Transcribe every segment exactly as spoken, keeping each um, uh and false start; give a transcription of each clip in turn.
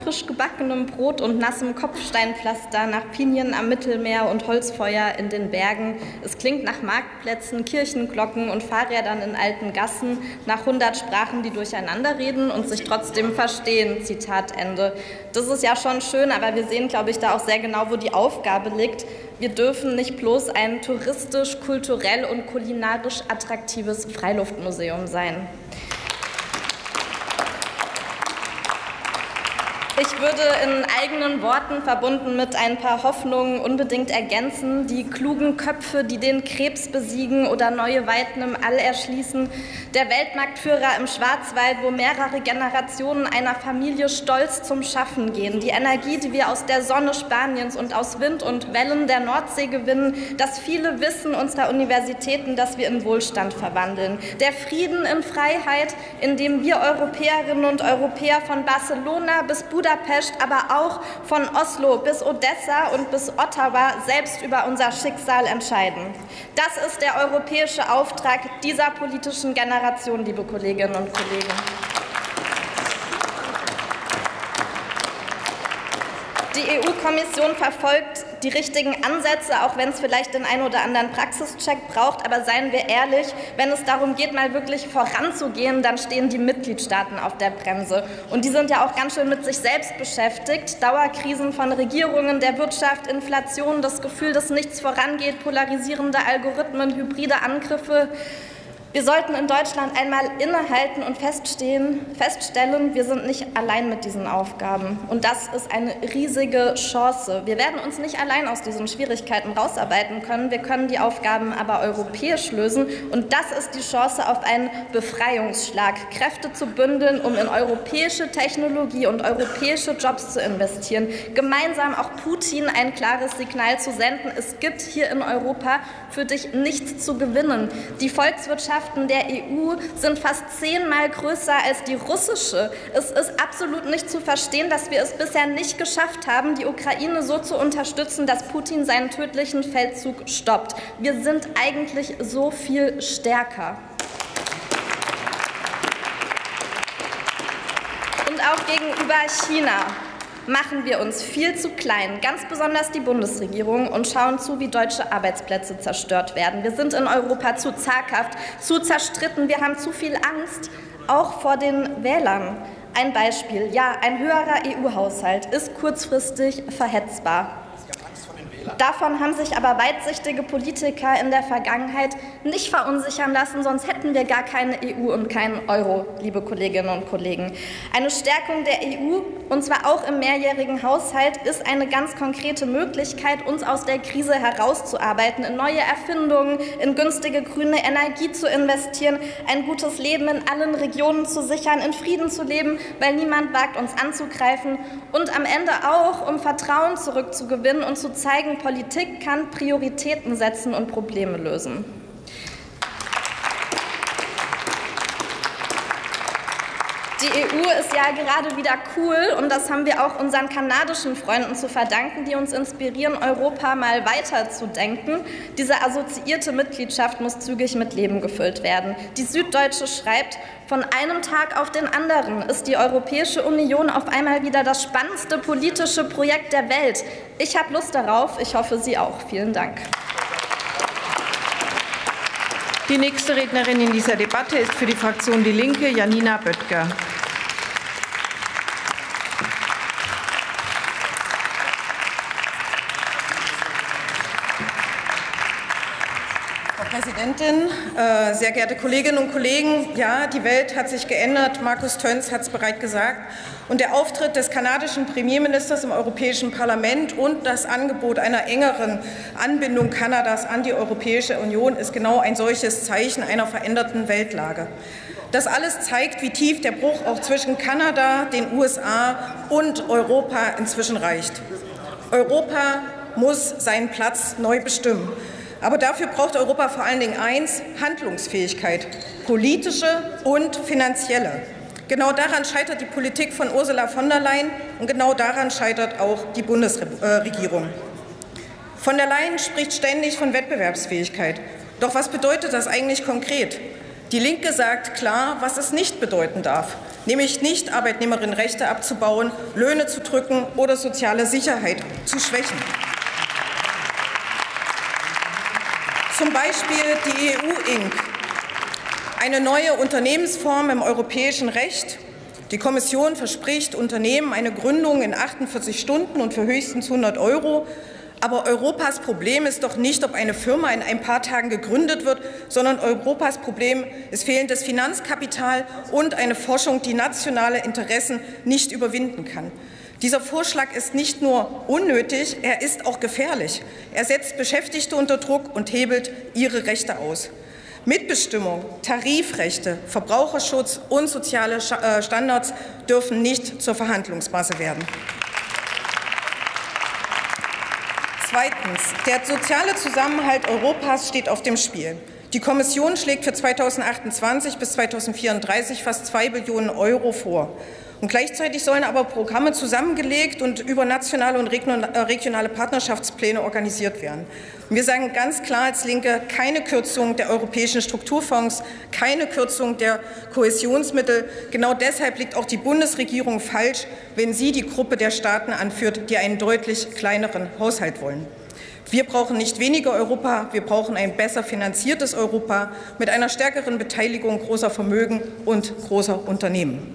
frisch gebackenem Brot und nassem Kopfsteinpflaster, nach Pinien am Mittelmeer und Holzfeuer in den Bergen. Es klingt nach Marktplätzen, Kirchenglocken und Fahrrädern in alten Gassen, nach hundert Sprachen, die durcheinander reden und sich trotzdem verstehen. Zitat Ende. Das ist ja schon schön, aber wir sehen, glaube ich, da auch sehr genau, wo die Aufgabe liegt. Wir dürfen nicht bloß ein touristisch, kulturell und kulinarisch attraktives Freiluftmuseum sein. Ich würde in eigenen Worten, verbunden mit ein paar Hoffnungen, unbedingt ergänzen: Die klugen Köpfe, die den Krebs besiegen oder neue Weiten im All erschließen, der Weltmarktführer im Schwarzwald, wo mehrere Generationen einer Familie stolz zum Schaffen gehen, die Energie, die wir aus der Sonne Spaniens und aus Wind und Wellen der Nordsee gewinnen, das viele Wissen unserer Universitäten, das wir in Wohlstand verwandeln, der Frieden in Freiheit, in dem wir Europäerinnen und Europäer von Barcelona bis Budapest, aber auch von Oslo bis Odessa und bis Ottawa selbst über unser Schicksal entscheiden. Das ist der europäische Auftrag dieser politischen Generation, liebe Kolleginnen und Kollegen. Die E U-Kommission verfolgt die richtigen Ansätze, auch wenn es vielleicht den einen oder anderen Praxischeck braucht. Aber seien wir ehrlich, wenn es darum geht, mal wirklich voranzugehen, dann stehen die Mitgliedstaaten auf der Bremse. Und die sind ja auch ganz schön mit sich selbst beschäftigt. Dauerkrisen von Regierungen, der Wirtschaft, Inflation, das Gefühl, dass nichts vorangeht, polarisierende Algorithmen, hybride Angriffe. Wir sollten in Deutschland einmal innehalten und feststehen, feststellen, wir sind nicht allein mit diesen Aufgaben. Und das ist eine riesige Chance. Wir werden uns nicht allein aus diesen Schwierigkeiten rausarbeiten können. Wir können die Aufgaben aber europäisch lösen. Und das ist die Chance auf einen Befreiungsschlag, Kräfte zu bündeln, um in europäische Technologie und europäische Jobs zu investieren. Gemeinsam auch Putin ein klares Signal zu senden: Es gibt hier in Europa für dich nichts zu gewinnen. Die Volkswirtschaft der E U sind fast zehnmal größer als die russische. Es ist absolut nicht zu verstehen, dass wir es bisher nicht geschafft haben, die Ukraine so zu unterstützen, dass Putin seinen tödlichen Feldzug stoppt. Wir sind eigentlich so viel stärker. Und auch gegenüber China machen wir uns viel zu klein, ganz besonders die Bundesregierung, und schauen zu, wie deutsche Arbeitsplätze zerstört werden. Wir sind in Europa zu zaghaft, zu zerstritten, wir haben zu viel Angst, auch vor den Wählern. Ein Beispiel: Ja, ein höherer E U-Haushalt ist kurzfristig verhetzbar. Davon haben sich aber weitsichtige Politiker in der Vergangenheit nicht verunsichern lassen, sonst hätten wir gar keine E U und keinen Euro, liebe Kolleginnen und Kollegen. Eine Stärkung der E U, und zwar auch im mehrjährigen Haushalt, ist eine ganz konkrete Möglichkeit, uns aus der Krise herauszuarbeiten, in neue Erfindungen, in günstige grüne Energie zu investieren, ein gutes Leben in allen Regionen zu sichern, in Frieden zu leben, weil niemand wagt, uns anzugreifen, und am Ende auch, um Vertrauen zurückzugewinnen und zu zeigen, Politik kann Prioritäten setzen und Probleme lösen. Die E U ist ja gerade wieder cool, und das haben wir auch unseren kanadischen Freunden zu verdanken, die uns inspirieren, Europa mal weiter zu denken. Diese assoziierte Mitgliedschaft muss zügig mit Leben gefüllt werden. Die Süddeutsche schreibt: Von einem Tag auf den anderen ist die Europäische Union auf einmal wieder das spannendste politische Projekt der Welt. Ich habe Lust darauf, ich hoffe, Sie auch. Vielen Dank. Die nächste Rednerin in dieser Debatte ist für die Fraktion Die Linke Janina Böttger. Frau Präsidentin, äh, sehr geehrte Kolleginnen und Kollegen! Ja, die Welt hat sich geändert. Markus Töns hat es bereits gesagt. Und der Auftritt des kanadischen Premierministers im Europäischen Parlament und das Angebot einer engeren Anbindung Kanadas an die Europäische Union ist genau ein solches Zeichen einer veränderten Weltlage. Das alles zeigt, wie tief der Bruch auch zwischen Kanada, den U S A und Europa inzwischen reicht. Europa muss seinen Platz neu bestimmen. Aber dafür braucht Europa vor allen Dingen eins: Handlungsfähigkeit, politische und finanzielle. Genau daran scheitert die Politik von Ursula von der Leyen, und genau daran scheitert auch die Bundesregierung. Von der Leyen spricht ständig von Wettbewerbsfähigkeit. Doch was bedeutet das eigentlich konkret? Die Linke sagt klar, was es nicht bedeuten darf, nämlich nicht Arbeitnehmerinnenrechte abzubauen, Löhne zu drücken oder soziale Sicherheit zu schwächen. Zum Beispiel die E U-Inc, eine neue Unternehmensform im europäischen Recht. Die Kommission verspricht Unternehmen eine Gründung in achtundvierzig Stunden und für höchstens hundert Euro. Aber Europas Problem ist doch nicht, ob eine Firma in ein paar Tagen gegründet wird, sondern Europas Problem ist fehlendes Finanzkapital und eine Forschung, die nationale Interessen nicht überwinden kann. Dieser Vorschlag ist nicht nur unnötig, er ist auch gefährlich. Er setzt Beschäftigte unter Druck und hebelt ihre Rechte aus. Mitbestimmung, Tarifrechte, Verbraucherschutz und soziale Standards dürfen nicht zur Verhandlungsmasse werden. Zweitens. Der soziale Zusammenhalt Europas steht auf dem Spiel. Die Kommission schlägt für zweitausendachtundzwanzig bis zweitausendvierunddreißig fast zwei Billionen Euro vor. Und gleichzeitig sollen aber Programme zusammengelegt und über nationale und regionale Partnerschaftspläne organisiert werden. Und wir sagen ganz klar als Linke, keine Kürzung der europäischen Strukturfonds, keine Kürzung der Kohäsionsmittel. Genau deshalb liegt auch die Bundesregierung falsch, wenn sie die Gruppe der Staaten anführt, die einen deutlich kleineren Haushalt wollen. Wir brauchen nicht weniger Europa, wir brauchen ein besser finanziertes Europa mit einer stärkeren Beteiligung großer Vermögen und großer Unternehmen.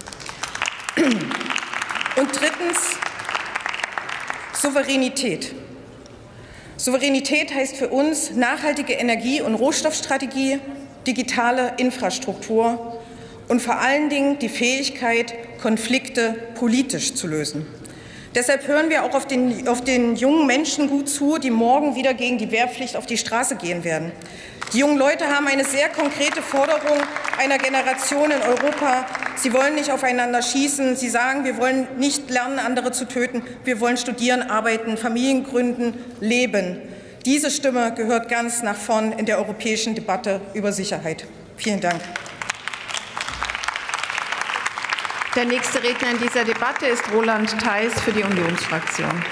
Und drittens Souveränität. Souveränität heißt für uns nachhaltige Energie- und Rohstoffstrategie, digitale Infrastruktur und vor allen Dingen die Fähigkeit, Konflikte politisch zu lösen. Deshalb hören wir auch auf den, auf den jungen Menschen gut zu, die morgen wieder gegen die Wehrpflicht auf die Straße gehen werden. Die jungen Leute haben eine sehr konkrete Forderung einer Generation in Europa. Sie wollen nicht aufeinander schießen. Sie sagen, wir wollen nicht lernen, andere zu töten. Wir wollen studieren, arbeiten, Familien gründen, leben. Diese Stimme gehört ganz nach vorn in der europäischen Debatte über Sicherheit. Vielen Dank. Der nächste Redner in dieser Debatte ist Roland Theis für die Unionsfraktion.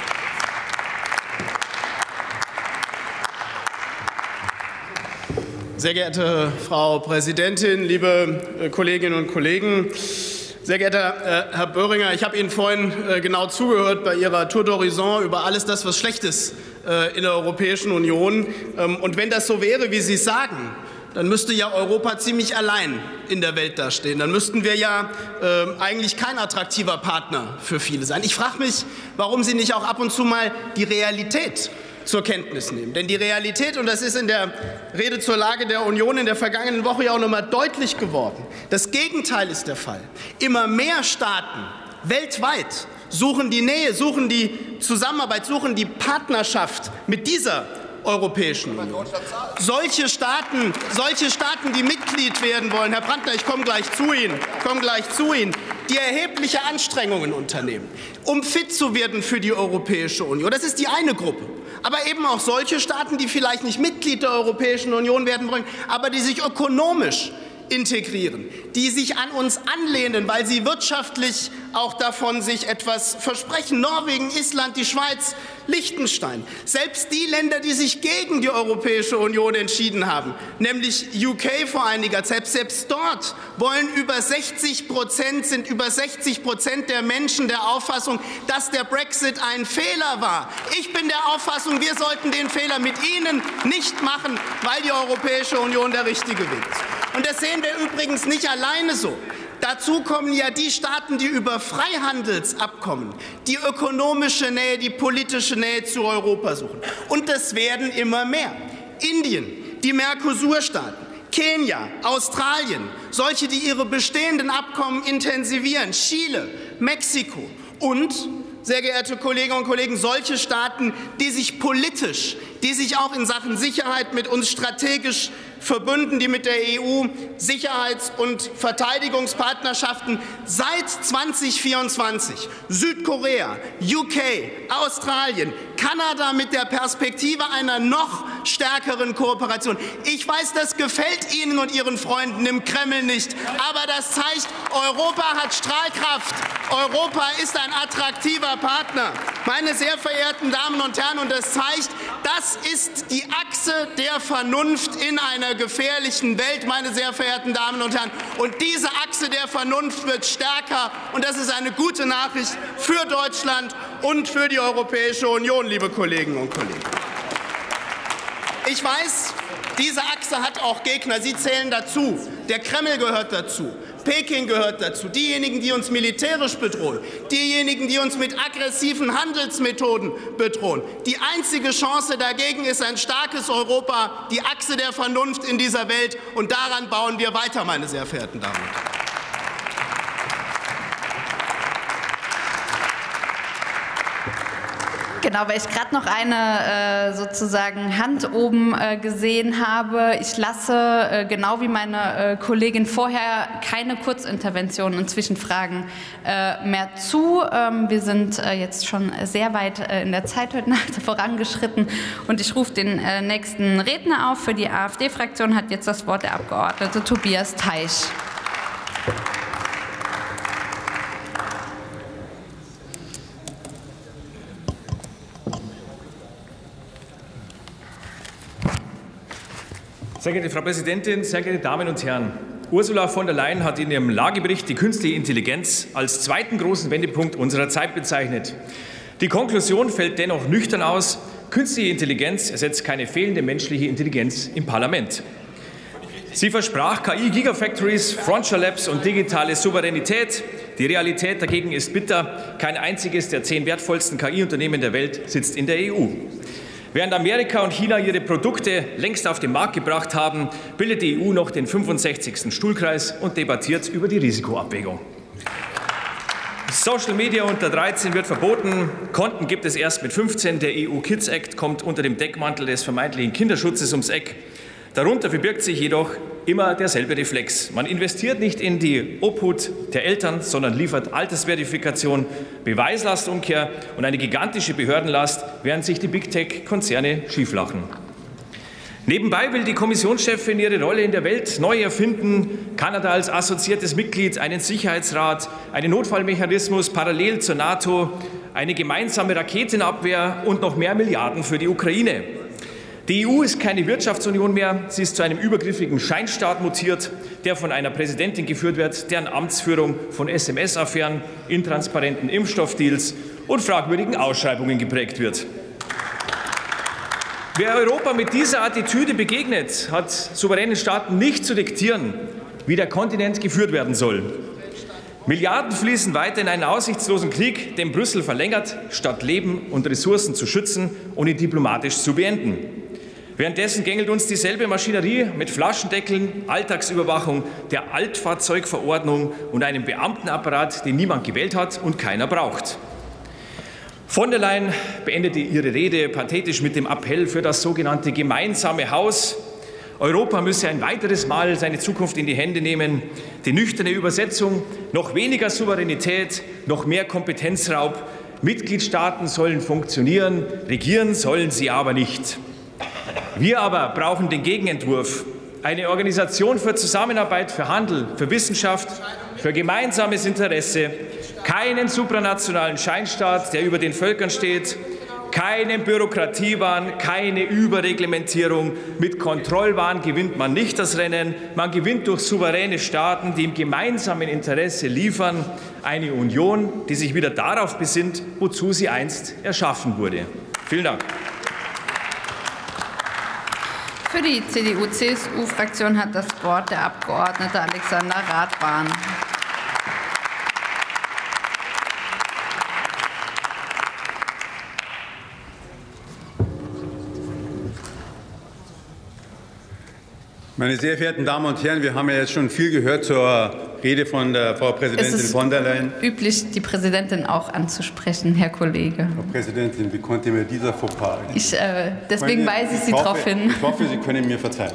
Sehr geehrte Frau Präsidentin, liebe Kolleginnen und Kollegen! Sehr geehrter Herr Böhringer, ich habe Ihnen vorhin genau zugehört bei Ihrer Tour d'Horizon über alles das, was schlecht ist in der Europäischen Union. Und wenn das so wäre, wie Sie sagen, dann müsste ja Europa ziemlich allein in der Welt dastehen. Dann müssten wir ja äh, eigentlich kein attraktiver Partner für viele sein. Ich frage mich, warum Sie nicht auch ab und zu mal die Realität zur Kenntnis nehmen. Denn die Realität, und das ist in der Rede zur Lage der Union in der vergangenen Woche ja auch noch mal deutlich geworden, das Gegenteil ist der Fall. Immer mehr Staaten weltweit suchen die Nähe, suchen die Zusammenarbeit, suchen die Partnerschaft mit dieser Europäischen Union. Solche Staaten, solche Staaten, die Mitglied werden wollen, Herr Brandner, ich komme gleich zu Ihnen, komme gleich zu Ihnen, die erhebliche Anstrengungen unternehmen, um fit zu werden für die Europäische Union. Das ist die eine Gruppe. Aber eben auch solche Staaten, die vielleicht nicht Mitglied der Europäischen Union werden wollen, aber die sich ökonomisch integrieren, die sich an uns anlehnen, weil sie wirtschaftlich auch davon sich etwas versprechen. Norwegen, Island, die Schweiz, Liechtenstein. Selbst die Länder, die sich gegen die Europäische Union entschieden haben, nämlich U K vor einiger Zeit, selbst dort wollen über sechzig Prozent, sind über sechzig Prozent der Menschen der Auffassung, dass der Brexit ein Fehler war. Ich bin der Auffassung, wir sollten den Fehler mit Ihnen nicht machen, weil die Europäische Union der richtige Weg ist. Und das sehen wir übrigens nicht alleine so. Dazu kommen ja die Staaten, die über Freihandelsabkommen die ökonomische Nähe, die politische Nähe zu Europa suchen. Und das werden immer mehr. Indien, die Mercosur-Staaten, Kenia, Australien, solche, die ihre bestehenden Abkommen intensivieren, Chile, Mexiko und, sehr geehrte Kolleginnen und Kollegen, solche Staaten, die sich politisch, die sich auch in Sachen Sicherheit mit uns strategisch verbünden, die mit der E U Sicherheits- und Verteidigungspartnerschaften seit zweitausendvierundzwanzig, Südkorea, U K, Australien, Kanada mit der Perspektive einer noch stärkeren Kooperation. Ich weiß, das gefällt Ihnen und Ihren Freunden im Kreml nicht, aber das zeigt, Europa hat Strahlkraft, Europa ist ein attraktiver Partner. Meine sehr verehrten Damen und Herren, und das zeigt, das ist die Achse der Vernunft in einer gefährlichen Welt, meine sehr verehrten Damen und Herren. Und diese Achse der Vernunft wird stärker, und das ist eine gute Nachricht für Deutschland und für die Europäische Union, liebe Kolleginnen und Kollegen. Ich weiß, diese Achse hat auch Gegner. Sie zählen dazu. Der Kreml gehört dazu. Peking gehört dazu. Diejenigen, die uns militärisch bedrohen. Diejenigen, die uns mit aggressiven Handelsmethoden bedrohen. Die einzige Chance dagegen ist ein starkes Europa, die Achse der Vernunft in dieser Welt. Und daran bauen wir weiter, meine sehr verehrten Damen und Herren. Genau, weil ich gerade noch eine äh, sozusagen Hand oben äh, gesehen habe. Ich lasse, äh, genau wie meine äh, Kollegin vorher, keine Kurzinterventionen und Zwischenfragen äh, mehr zu. Ähm, wir sind äh, jetzt schon sehr weit äh, in der Zeit heute Nacht vorangeschritten, und ich rufe den äh, nächsten Redner auf. Für die AfD-Fraktion hat jetzt das Wort der Abgeordnete Tobias Teich. Sehr geehrte Frau Präsidentin, sehr geehrte Damen und Herren! Ursula von der Leyen hat in ihrem Lagebericht die künstliche Intelligenz als zweiten großen Wendepunkt unserer Zeit bezeichnet. Die Konklusion fällt dennoch nüchtern aus: Künstliche Intelligenz ersetzt keine fehlende menschliche Intelligenz im Parlament. Sie versprach K I-Gigafactories, Frontier Labs und digitale Souveränität. Die Realität dagegen ist bitter. Kein einziges der zehn wertvollsten K I-Unternehmen der Welt sitzt in der E U. Während Amerika und China ihre Produkte längst auf den Markt gebracht haben, bildet die E U noch den fünfundsechzigsten Stuhlkreis und debattiert über die Risikoabwägung. Social Media unter dreizehn wird verboten. Konten gibt es erst mit fünfzehn. Der E U Kids Act kommt unter dem Deckmantel des vermeintlichen Kinderschutzes ums Eck. Darunter verbirgt sich jedoch immer derselbe Reflex. Man investiert nicht in die Obhut der Eltern, sondern liefert Altersverifikation, Beweislastumkehr und eine gigantische Behördenlast, während sich die Big-Tech-Konzerne schieflachen. Nebenbei will die Kommissionschefin ihre Rolle in der Welt neu erfinden. Kanada als assoziiertes Mitglied, einen Sicherheitsrat, einen Notfallmechanismus parallel zur NATO, eine gemeinsame Raketenabwehr und noch mehr Milliarden für die Ukraine. Die E U ist keine Wirtschaftsunion mehr, sie ist zu einem übergriffigen Scheinstaat mutiert, der von einer Präsidentin geführt wird, deren Amtsführung von S M S-Affären, intransparenten Impfstoffdeals und fragwürdigen Ausschreibungen geprägt wird. Wer Europa mit dieser Attitüde begegnet, hat souveränen Staaten nicht zu diktieren, wie der Kontinent geführt werden soll. Milliarden fließen weiter in einen aussichtslosen Krieg, den Brüssel verlängert, statt Leben und Ressourcen zu schützen und ihn diplomatisch zu beenden. Währenddessen gängelt uns dieselbe Maschinerie mit Flaschendeckeln, Alltagsüberwachung, der Altfahrzeugverordnung und einem Beamtenapparat, den niemand gewählt hat und keiner braucht. Von der Leyen beendete ihre Rede pathetisch mit dem Appell für das sogenannte gemeinsame Haus. Europa müsse ein weiteres Mal seine Zukunft in die Hände nehmen. Die nüchterne Übersetzung: noch weniger Souveränität, noch mehr Kompetenzraub. Mitgliedstaaten sollen funktionieren, regieren sollen sie aber nicht. Wir aber brauchen den Gegenentwurf. Eine Organisation für Zusammenarbeit, für Handel, für Wissenschaft, für gemeinsames Interesse. Keinen supranationalen Scheinstaat, der über den Völkern steht. Keinen Bürokratiewahn, keine Überreglementierung. Mit Kontrollwahn gewinnt man nicht das Rennen. Man gewinnt durch souveräne Staaten, die im gemeinsamen Interesse liefern. Eine Union, die sich wieder darauf besinnt, wozu sie einst erschaffen wurde. Vielen Dank. Für die C D U C S U-Fraktion hat das Wort der Abgeordnete Alexander Radwan. Meine sehr verehrten Damen und Herren, wir haben ja jetzt schon viel gehört zur Rede von der Frau Präsidentin von der Leyen. Es ist üblich, die Präsidentin auch anzusprechen, Herr Kollege. Frau Präsidentin, wie konnte mir dieser Fauxpas? Ich, äh, deswegen meine, weise ich Sie hoffe, darauf hin. Ich hoffe, Sie können mir verzeihen.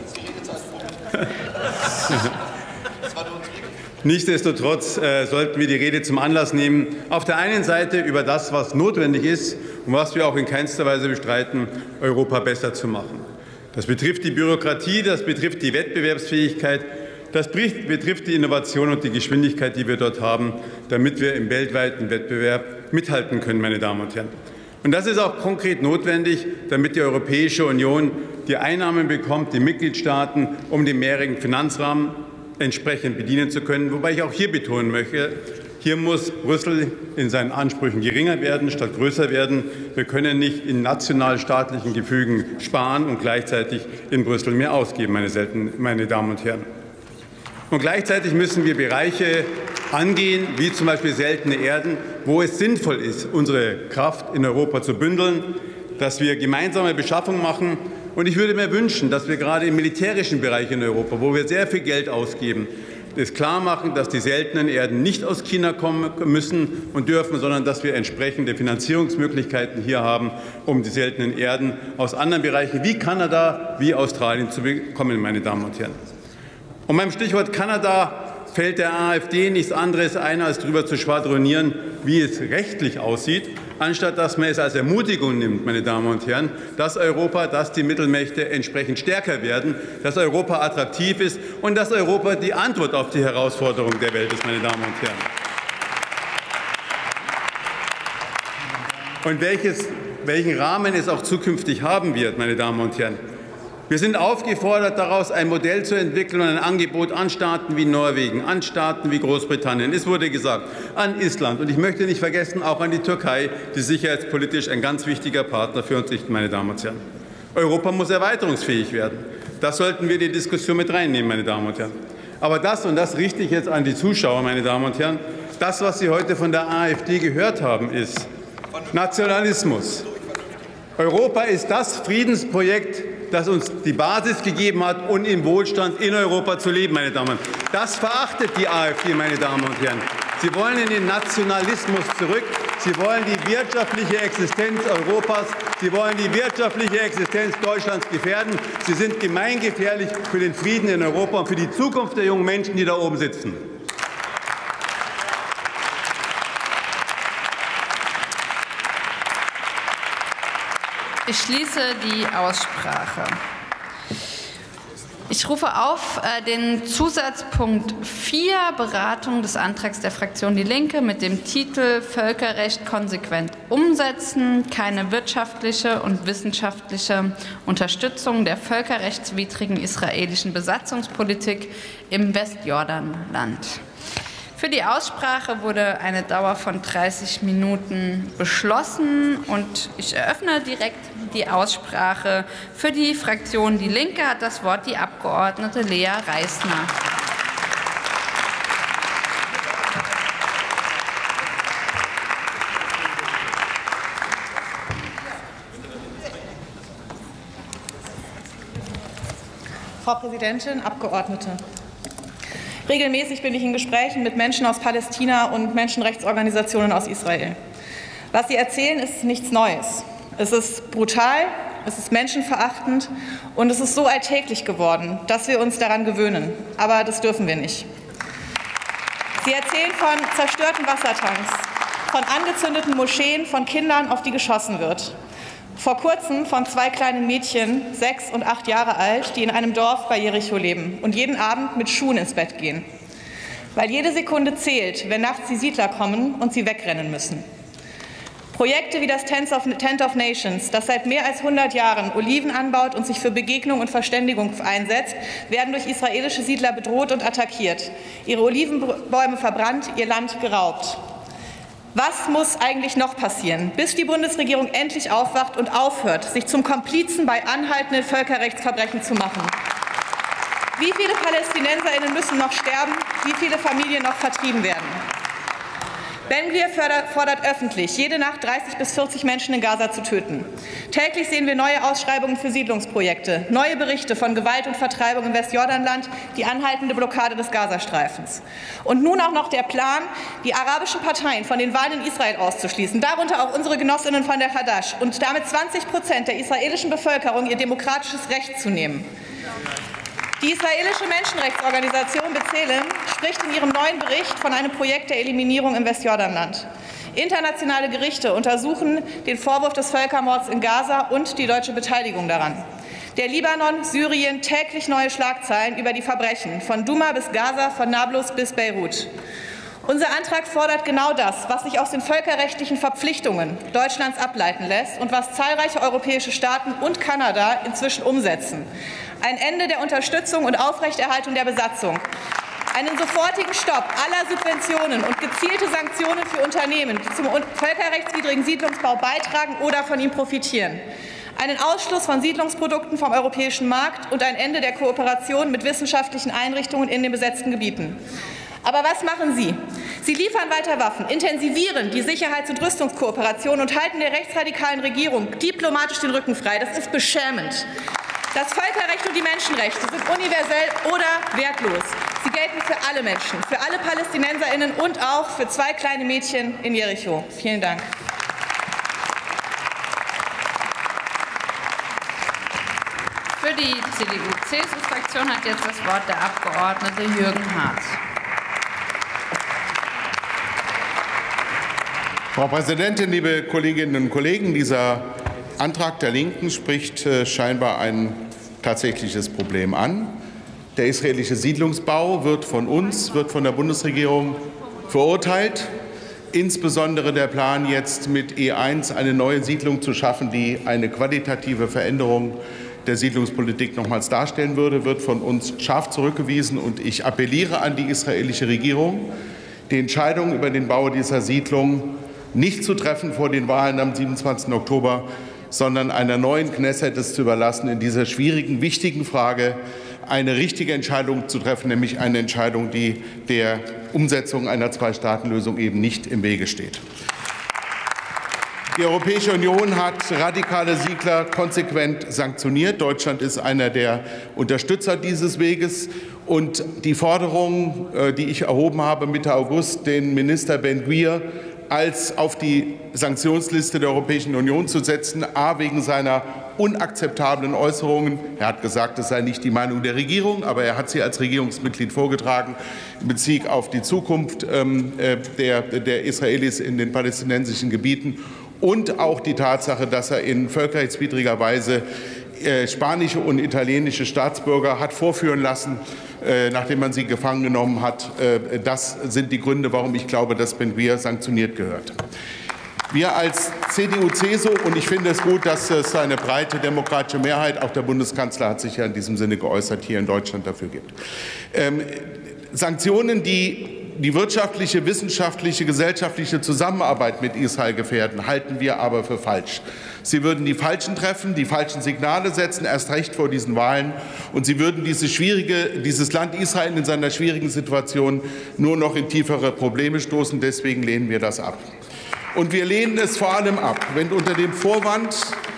Nichtsdestotrotz äh, sollten wir die Rede zum Anlass nehmen, auf der einen Seite über das, was notwendig ist und was wir auch in keinster Weise bestreiten, Europa besser zu machen. Das betrifft die Bürokratie, das betrifft die Wettbewerbsfähigkeit, das betrifft die Innovation und die Geschwindigkeit, die wir dort haben, damit wir im weltweiten Wettbewerb mithalten können, meine Damen und Herren. Und das ist auch konkret notwendig, damit die Europäische Union die Einnahmen bekommt, die Mitgliedstaaten, um den mehrjährigen Finanzrahmen entsprechend bedienen zu können. Wobei ich auch hier betonen möchte, hier muss Brüssel in seinen Ansprüchen geringer werden, statt größer werden. Wir können nicht in nationalstaatlichen Gefügen sparen und gleichzeitig in Brüssel mehr ausgeben, meine, selten, meine Damen und Herren. Und gleichzeitig müssen wir Bereiche angehen, wie zum Beispiel seltene Erden, wo es sinnvoll ist, unsere Kraft in Europa zu bündeln, dass wir gemeinsame Beschaffung machen. Und ich würde mir wünschen, dass wir gerade im militärischen Bereich in Europa, wo wir sehr viel Geld ausgeben, es klar machen, dass die seltenen Erden nicht aus China kommen müssen und dürfen, sondern dass wir entsprechende Finanzierungsmöglichkeiten hier haben, um die seltenen Erden aus anderen Bereichen wie Kanada, wie Australien zu bekommen, meine Damen und Herren. Und beim Stichwort Kanada fällt der AfD nichts anderes ein, als darüber zu schwadronieren, wie es rechtlich aussieht, anstatt dass man es als Ermutigung nimmt, meine Damen und Herren, dass Europa, dass die Mittelmächte entsprechend stärker werden, dass Europa attraktiv ist und dass Europa die Antwort auf die Herausforderung der Welt ist, meine Damen und Herren. Und welches, welchen Rahmen es auch zukünftig haben wird, meine Damen und Herren. Wir sind aufgefordert, daraus ein Modell zu entwickeln und ein Angebot an Staaten wie Norwegen, an Staaten wie Großbritannien, es wurde gesagt, an Island. Und ich möchte nicht vergessen, auch an die Türkei, die sicherheitspolitisch ein ganz wichtiger Partner für uns ist, meine Damen und Herren. Europa muss erweiterungsfähig werden. Das sollten wir in die Diskussion mit reinnehmen, meine Damen und Herren. Aber das, und das richte ich jetzt an die Zuschauer, meine Damen und Herren, das, was Sie heute von der AfD gehört haben, ist Nationalismus. Europa ist das Friedensprojekt, das uns die Basis gegeben hat, um im Wohlstand in Europa zu leben, meine Damen und Herren. Das verachtet die AfD, meine Damen und Herren. Sie wollen in den Nationalismus zurück. Sie wollen die wirtschaftliche Existenz Europas, Sie wollen die wirtschaftliche Existenz Deutschlands gefährden. Sie sind gemeingefährlich für den Frieden in Europa und für die Zukunft der jungen Menschen, die da oben sitzen. Ich schließe die Aussprache. Ich rufe auf den Zusatzpunkt vier, Beratung des Antrags der Fraktion Die Linke mit dem Titel Völkerrecht konsequent umsetzen, keine wirtschaftliche und wissenschaftliche Unterstützung der völkerrechtswidrigen israelischen Besatzungspolitik im Westjordanland. Für die Aussprache wurde eine Dauer von dreißig Minuten beschlossen und ich eröffne direkt die Aussprache. Für die Fraktion Die Linke hat das Wort die Abgeordnete Lea Reisner. Frau Präsidentin, Abgeordnete! Regelmäßig bin ich in Gesprächen mit Menschen aus Palästina und Menschenrechtsorganisationen aus Israel. Was sie erzählen, ist nichts Neues. Es ist brutal, es ist menschenverachtend und es ist so alltäglich geworden, dass wir uns daran gewöhnen. Aber das dürfen wir nicht. Sie erzählen von zerstörten Wassertanks, von angezündeten Moscheen, von Kindern, auf die geschossen wird. Vor kurzem von zwei kleinen Mädchen, sechs und acht Jahre alt, die in einem Dorf bei Jericho leben und jeden Abend mit Schuhen ins Bett gehen. Weil jede Sekunde zählt, wenn nachts die Siedler kommen und sie wegrennen müssen. Projekte wie das Tent of Nations, das seit mehr als hundert Jahren Oliven anbaut und sich für Begegnung und Verständigung einsetzt, werden durch israelische Siedler bedroht und attackiert. Ihre Olivenbäume verbrannt, ihr Land geraubt. Was muss eigentlich noch passieren, bis die Bundesregierung endlich aufwacht und aufhört, sich zum Komplizen bei anhaltenden Völkerrechtsverbrechen zu machen? Wie viele PalästinenserInnen müssen noch sterben? Wie viele Familien noch vertrieben werden? Ben-Gvir fordert öffentlich, jede Nacht dreißig bis vierzig Menschen in Gaza zu töten. Täglich sehen wir neue Ausschreibungen für Siedlungsprojekte, neue Berichte von Gewalt und Vertreibung im Westjordanland, die anhaltende Blockade des Gazastreifens. Und nun auch noch der Plan, die arabischen Parteien von den Wahlen in Israel auszuschließen, darunter auch unsere Genossinnen von der Hadash, und damit zwanzig Prozent der israelischen Bevölkerung ihr demokratisches Recht zu nehmen. Die israelische Menschenrechtsorganisation B'Tselem spricht in ihrem neuen Bericht von einem Projekt der Eliminierung im Westjordanland. Internationale Gerichte untersuchen den Vorwurf des Völkermords in Gaza und die deutsche Beteiligung daran. Der Libanon, Syrien, täglich neue Schlagzeilen über die Verbrechen, von Douma bis Gaza, von Nablus bis Beirut. Unser Antrag fordert genau das, was sich aus den völkerrechtlichen Verpflichtungen Deutschlands ableiten lässt und was zahlreiche europäische Staaten und Kanada inzwischen umsetzen. Ein Ende der Unterstützung und Aufrechterhaltung der Besatzung. Einen sofortigen Stopp aller Subventionen und gezielte Sanktionen für Unternehmen, die zum völkerrechtswidrigen Siedlungsbau beitragen oder von ihm profitieren. Einen Ausschluss von Siedlungsprodukten vom europäischen Markt und ein Ende der Kooperation mit wissenschaftlichen Einrichtungen in den besetzten Gebieten. Aber was machen Sie? Sie liefern weiter Waffen, intensivieren die Sicherheits- und Rüstungskooperation und halten der rechtsradikalen Regierung diplomatisch den Rücken frei. Das ist beschämend. Das Völkerrecht und die Menschenrechte sind universell oder wertlos. Sie gelten für alle Menschen, für alle PalästinenserInnen und auch für zwei kleine Mädchen in Jericho. Vielen Dank. Für die C D U-C S U-Fraktion hat jetzt das Wort der Abgeordnete Jürgen Hartz. Frau Präsidentin, liebe Kolleginnen und Kollegen! Dieser Antrag der Linken spricht scheinbar ein tatsächliches Problem an. Der israelische Siedlungsbau wird von uns, wird von der Bundesregierung verurteilt. Insbesondere der Plan, jetzt mit E eins eine neue Siedlung zu schaffen, die eine qualitative Veränderung der Siedlungspolitik nochmals darstellen würde, wird von uns scharf zurückgewiesen. Und ich appelliere an die israelische Regierung, die Entscheidung über den Bau dieser Siedlung nicht zu treffen vor den Wahlen am siebenundzwanzigsten Oktober, sondern einer neuen Knesset es zu überlassen, in dieser schwierigen, wichtigen Frage eine richtige Entscheidung zu treffen, nämlich eine Entscheidung, die der Umsetzung einer Zwei-Staaten-Lösung eben nicht im Wege steht. Die Europäische Union hat radikale Siedler konsequent sanktioniert. Deutschland ist einer der Unterstützer dieses Weges. Und die Forderung, die ich erhoben habe, Mitte August, den Minister Ben-Gvir als auf die Sanktionsliste der Europäischen Union zu setzen, a wegen seiner unakzeptablen Äußerungen. Er hat gesagt, es sei nicht die Meinung der Regierung, aber er hat sie als Regierungsmitglied vorgetragen in Bezug auf die Zukunft ähm, der, der Israelis in den palästinensischen Gebieten und auch die Tatsache, dass er in völkerrechtswidriger Weise äh, spanische und italienische Staatsbürger hat vorführen lassen, äh, nachdem man sie gefangen genommen hat. Äh, das sind die Gründe, warum ich glaube, dass Ben-Gvir sanktioniert gehört. Wir als C D U-C S U, und ich finde es gut, dass es eine breite demokratische Mehrheit, auch der Bundeskanzler hat sich ja in diesem Sinne geäußert, hier in Deutschland dafür gibt. Ähm, Sanktionen, die die wirtschaftliche, wissenschaftliche, gesellschaftliche Zusammenarbeit mit Israel gefährden, halten wir aber für falsch. Sie würden die Falschen treffen, die falschen Signale setzen, erst recht vor diesen Wahlen. Und sie würden diese schwierige, dieses Land Israel in seiner schwierigen Situation nur noch in tiefere Probleme stoßen. Deswegen lehnen wir das ab. Und wir lehnen es vor allem ab, wenn unter dem Vorwand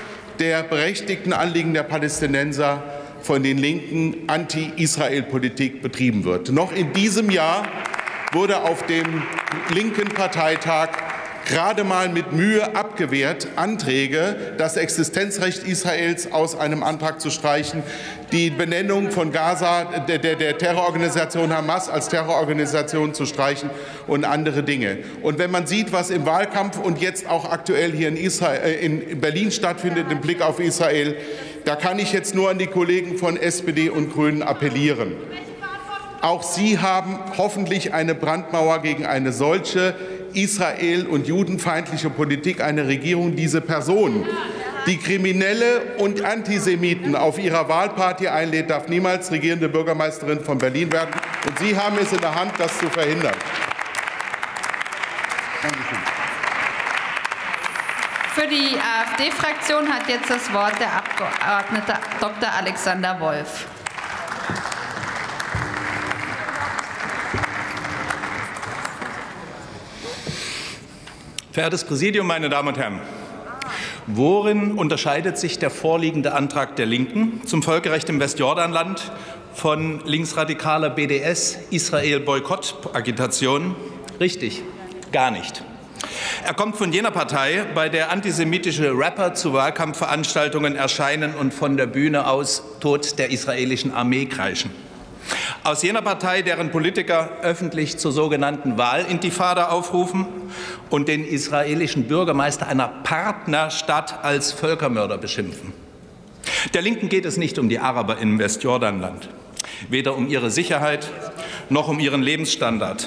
der berechtigten Anliegen der Palästinenser von den Linken Anti-Israel-Politik betrieben wird. Noch in diesem Jahr wurde auf dem linken Parteitag gerade mal mit Mühe abgewehrt, Anträge, das Existenzrecht Israels aus einem Antrag zu streichen, die Benennung von Gaza, der, der, der Terrororganisation Hamas als Terrororganisation zu streichen und andere Dinge. Und wenn man sieht, was im Wahlkampf und jetzt auch aktuell hier in, Israel, in Berlin stattfindet, im Blick auf Israel, da kann ich jetzt nur an die Kollegen von S P D und Grünen appellieren. Auch Sie haben hoffentlich eine Brandmauer gegen eine solche Israel- und judenfeindliche Politik, eine Regierung, diese Personen, die Kriminelle und Antisemiten auf ihrer Wahlparty einlädt, darf niemals regierende Bürgermeisterin von Berlin werden. Und Sie haben es in der Hand, das zu verhindern. Dankeschön. Für die A f D-Fraktion hat jetzt das Wort der Abgeordnete Doktor Alexander Wolf. Verehrtes Präsidium, meine Damen und Herren! Worin unterscheidet sich der vorliegende Antrag der Linken zum Völkerrecht im Westjordanland von linksradikaler B D S-Israel-Boykott-Agitation? Richtig, gar nicht. Er kommt von jener Partei, bei der antisemitische Rapper zu Wahlkampfveranstaltungen erscheinen und von der Bühne aus Tod der israelischen Armee kreischen. Aus jener Partei, deren Politiker öffentlich zur sogenannten Wahlintifada aufrufen und den israelischen Bürgermeister einer Partnerstadt als Völkermörder beschimpfen. Der Linken geht es nicht um die Araber im Westjordanland, weder um ihre Sicherheit noch um ihren Lebensstandard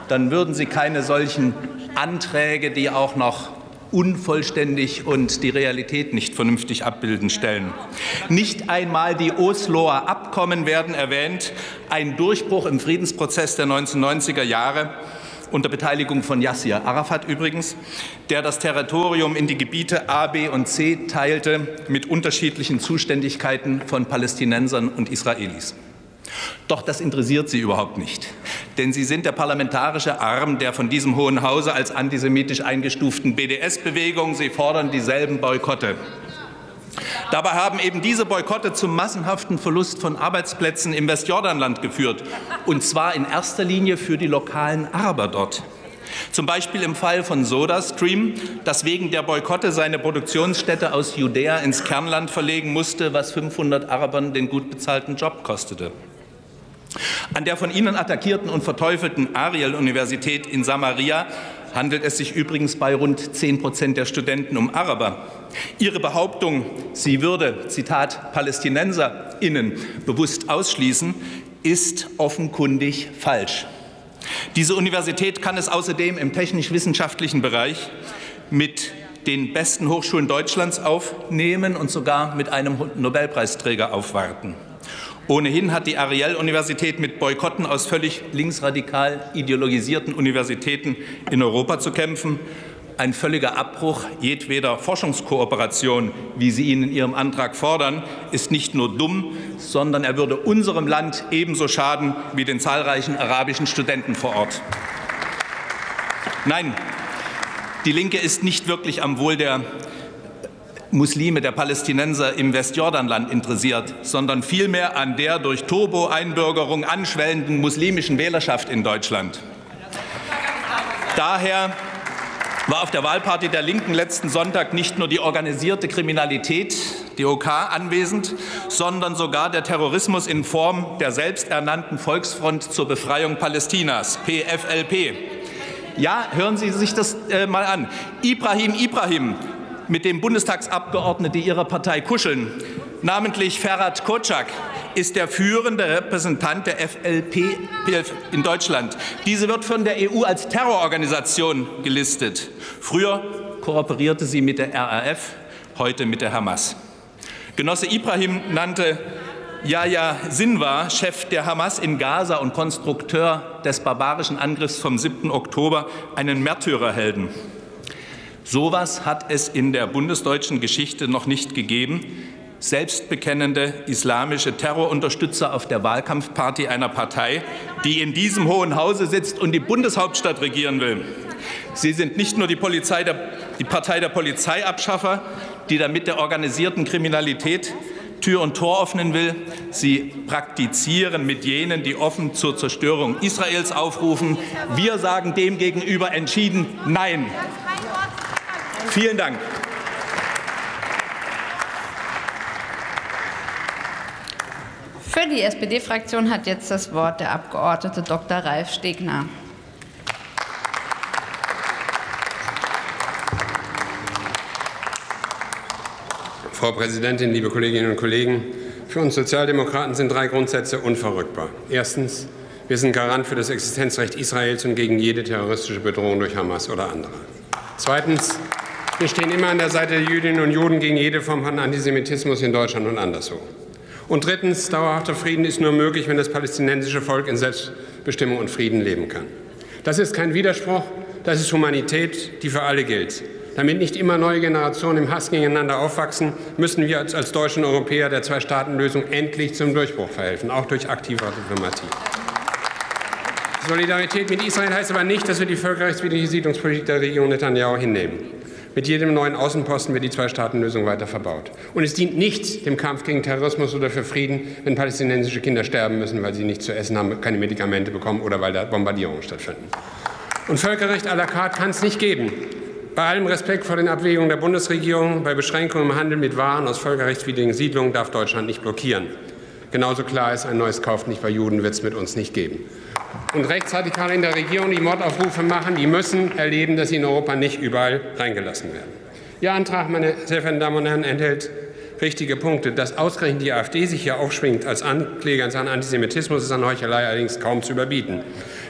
dann würden Sie keine solchen Anträge, die auch noch unvollständig und die Realität nicht vernünftig abbilden, stellen. Nicht einmal die Osloer Abkommen werden erwähnt, ein Durchbruch im Friedensprozess der neunzehnhundertneunziger Jahre, unter Beteiligung von Yasser Arafat übrigens, der das Territorium in die Gebiete A, B und C teilte mit unterschiedlichen Zuständigkeiten von Palästinensern und Israelis. Doch das interessiert Sie überhaupt nicht, denn Sie sind der parlamentarische Arm der von diesem Hohen Hause als antisemitisch eingestuften B D S-Bewegung. Sie fordern dieselben Boykotte. Dabei haben eben diese Boykotte zum massenhaften Verlust von Arbeitsplätzen im Westjordanland geführt, und zwar in erster Linie für die lokalen Araber dort. Zum Beispiel im Fall von SodaStream, das wegen der Boykotte seine Produktionsstätte aus Judäa ins Kernland verlegen musste, was fünfhundert Arabern den gut bezahlten Job kostete. An der von Ihnen attackierten und verteufelten Ariel-Universität in Samaria handelt es sich übrigens bei rund zehn Prozent der Studenten um Araber. Ihre Behauptung, sie würde, Zitat, PalästinenserInnen bewusst ausschließen, ist offenkundig falsch. Diese Universität kann es außerdem im technisch-wissenschaftlichen Bereich mit den besten Hochschulen Deutschlands aufnehmen und sogar mit einem Nobelpreisträger aufwarten. Ohnehin hat die Ariel-Universität mit Boykotten aus völlig linksradikal ideologisierten Universitäten in Europa zu kämpfen. Ein völliger Abbruch jedweder Forschungskooperation, wie Sie ihn in Ihrem Antrag fordern, ist nicht nur dumm, sondern er würde unserem Land ebenso schaden wie den zahlreichen arabischen Studenten vor Ort. Nein, die Linke ist nicht wirklich am Wohl der Muslime, der Palästinenser im Westjordanland interessiert, sondern vielmehr an der durch Turbo-Einbürgerung anschwellenden muslimischen Wählerschaft in Deutschland. Daher war auf der Wahlparty der Linken letzten Sonntag nicht nur die organisierte Kriminalität, die O K, anwesend, sondern sogar der Terrorismus in Form der selbsternannten Volksfront zur Befreiung Palästinas, P F L P. Ja, hören Sie sich das äh, mal an. Ibrahim Ibrahim, mit dem Bundestagsabgeordnete Ihrer Partei kuscheln, namentlich Ferhat Kocak, ist der führende Repräsentant der F L P in Deutschland. Diese wird von der E U als Terrororganisation gelistet. Früher kooperierte sie mit der R A F, heute mit der Hamas. Genosse Ibrahim nannte Yahya Sinwar, Chef der Hamas in Gaza und Konstrukteur des barbarischen Angriffs vom siebten Oktober, einen Märtyrerhelden. Sowas hat es in der bundesdeutschen Geschichte noch nicht gegeben. Selbstbekennende islamische Terrorunterstützer auf der Wahlkampfparty einer Partei, die in diesem Hohen Hause sitzt und die Bundeshauptstadt regieren will. Sie sind nicht nur die, Polizei der, die Partei der Polizeiabschaffer, die damit der organisierten Kriminalität Tür und Tor öffnen will. Sie praktizieren mit jenen, die offen zur Zerstörung Israels aufrufen. Wir sagen dem gegenüber entschieden Nein. Vielen Dank. Für die S P D-Fraktion hat jetzt das Wort der Abgeordnete Doktor Ralf Stegner. Frau Präsidentin, liebe Kolleginnen und Kollegen! Für uns Sozialdemokraten sind drei Grundsätze unverrückbar. Erstens, wir sind Garant für das Existenzrecht Israels und gegen jede terroristische Bedrohung durch Hamas oder andere. Zweitens, wir stehen immer an der Seite der Jüdinnen und Juden gegen jede Form von Antisemitismus in Deutschland und anderswo. Und drittens, dauerhafter Frieden ist nur möglich, wenn das palästinensische Volk in Selbstbestimmung und Frieden leben kann. Das ist kein Widerspruch, das ist Humanität, die für alle gilt. Damit nicht immer neue Generationen im Hass gegeneinander aufwachsen, müssen wir als, als Deutsche und Europäer der Zwei-Staaten-Lösung endlich zum Durchbruch verhelfen, auch durch aktive Diplomatie. Solidarität mit Israel heißt aber nicht, dass wir die völkerrechtswidrige Siedlungspolitik der Regierung Netanyahu hinnehmen. Mit jedem neuen Außenposten wird die Zwei-Staaten-Lösung weiter verbaut. Und es dient nicht dem Kampf gegen Terrorismus oder für Frieden, wenn palästinensische Kinder sterben müssen, weil sie nichts zu essen haben, keine Medikamente bekommen oder weil da Bombardierungen stattfinden. Und Völkerrecht à la carte kann es nicht geben. Bei allem Respekt vor den Abwägungen der Bundesregierung, bei Beschränkungen im Handel mit Waren aus völkerrechtswidrigen Siedlungen darf Deutschland nicht blockieren. Genauso klar ist, ein neues Kauf nicht bei Juden wird es mit uns nicht geben. Und Rechtsradikale in der Regierung, die Mordaufrufe machen, die müssen erleben, dass sie in Europa nicht überall reingelassen werden. Ihr Antrag, meine sehr verehrten Damen und Herren, enthält richtige Punkte. Dass ausgerechnet die AfD sich hier aufschwingt als Ankläger in Sachen Antisemitismus, ist an Heuchelei allerdings kaum zu überbieten.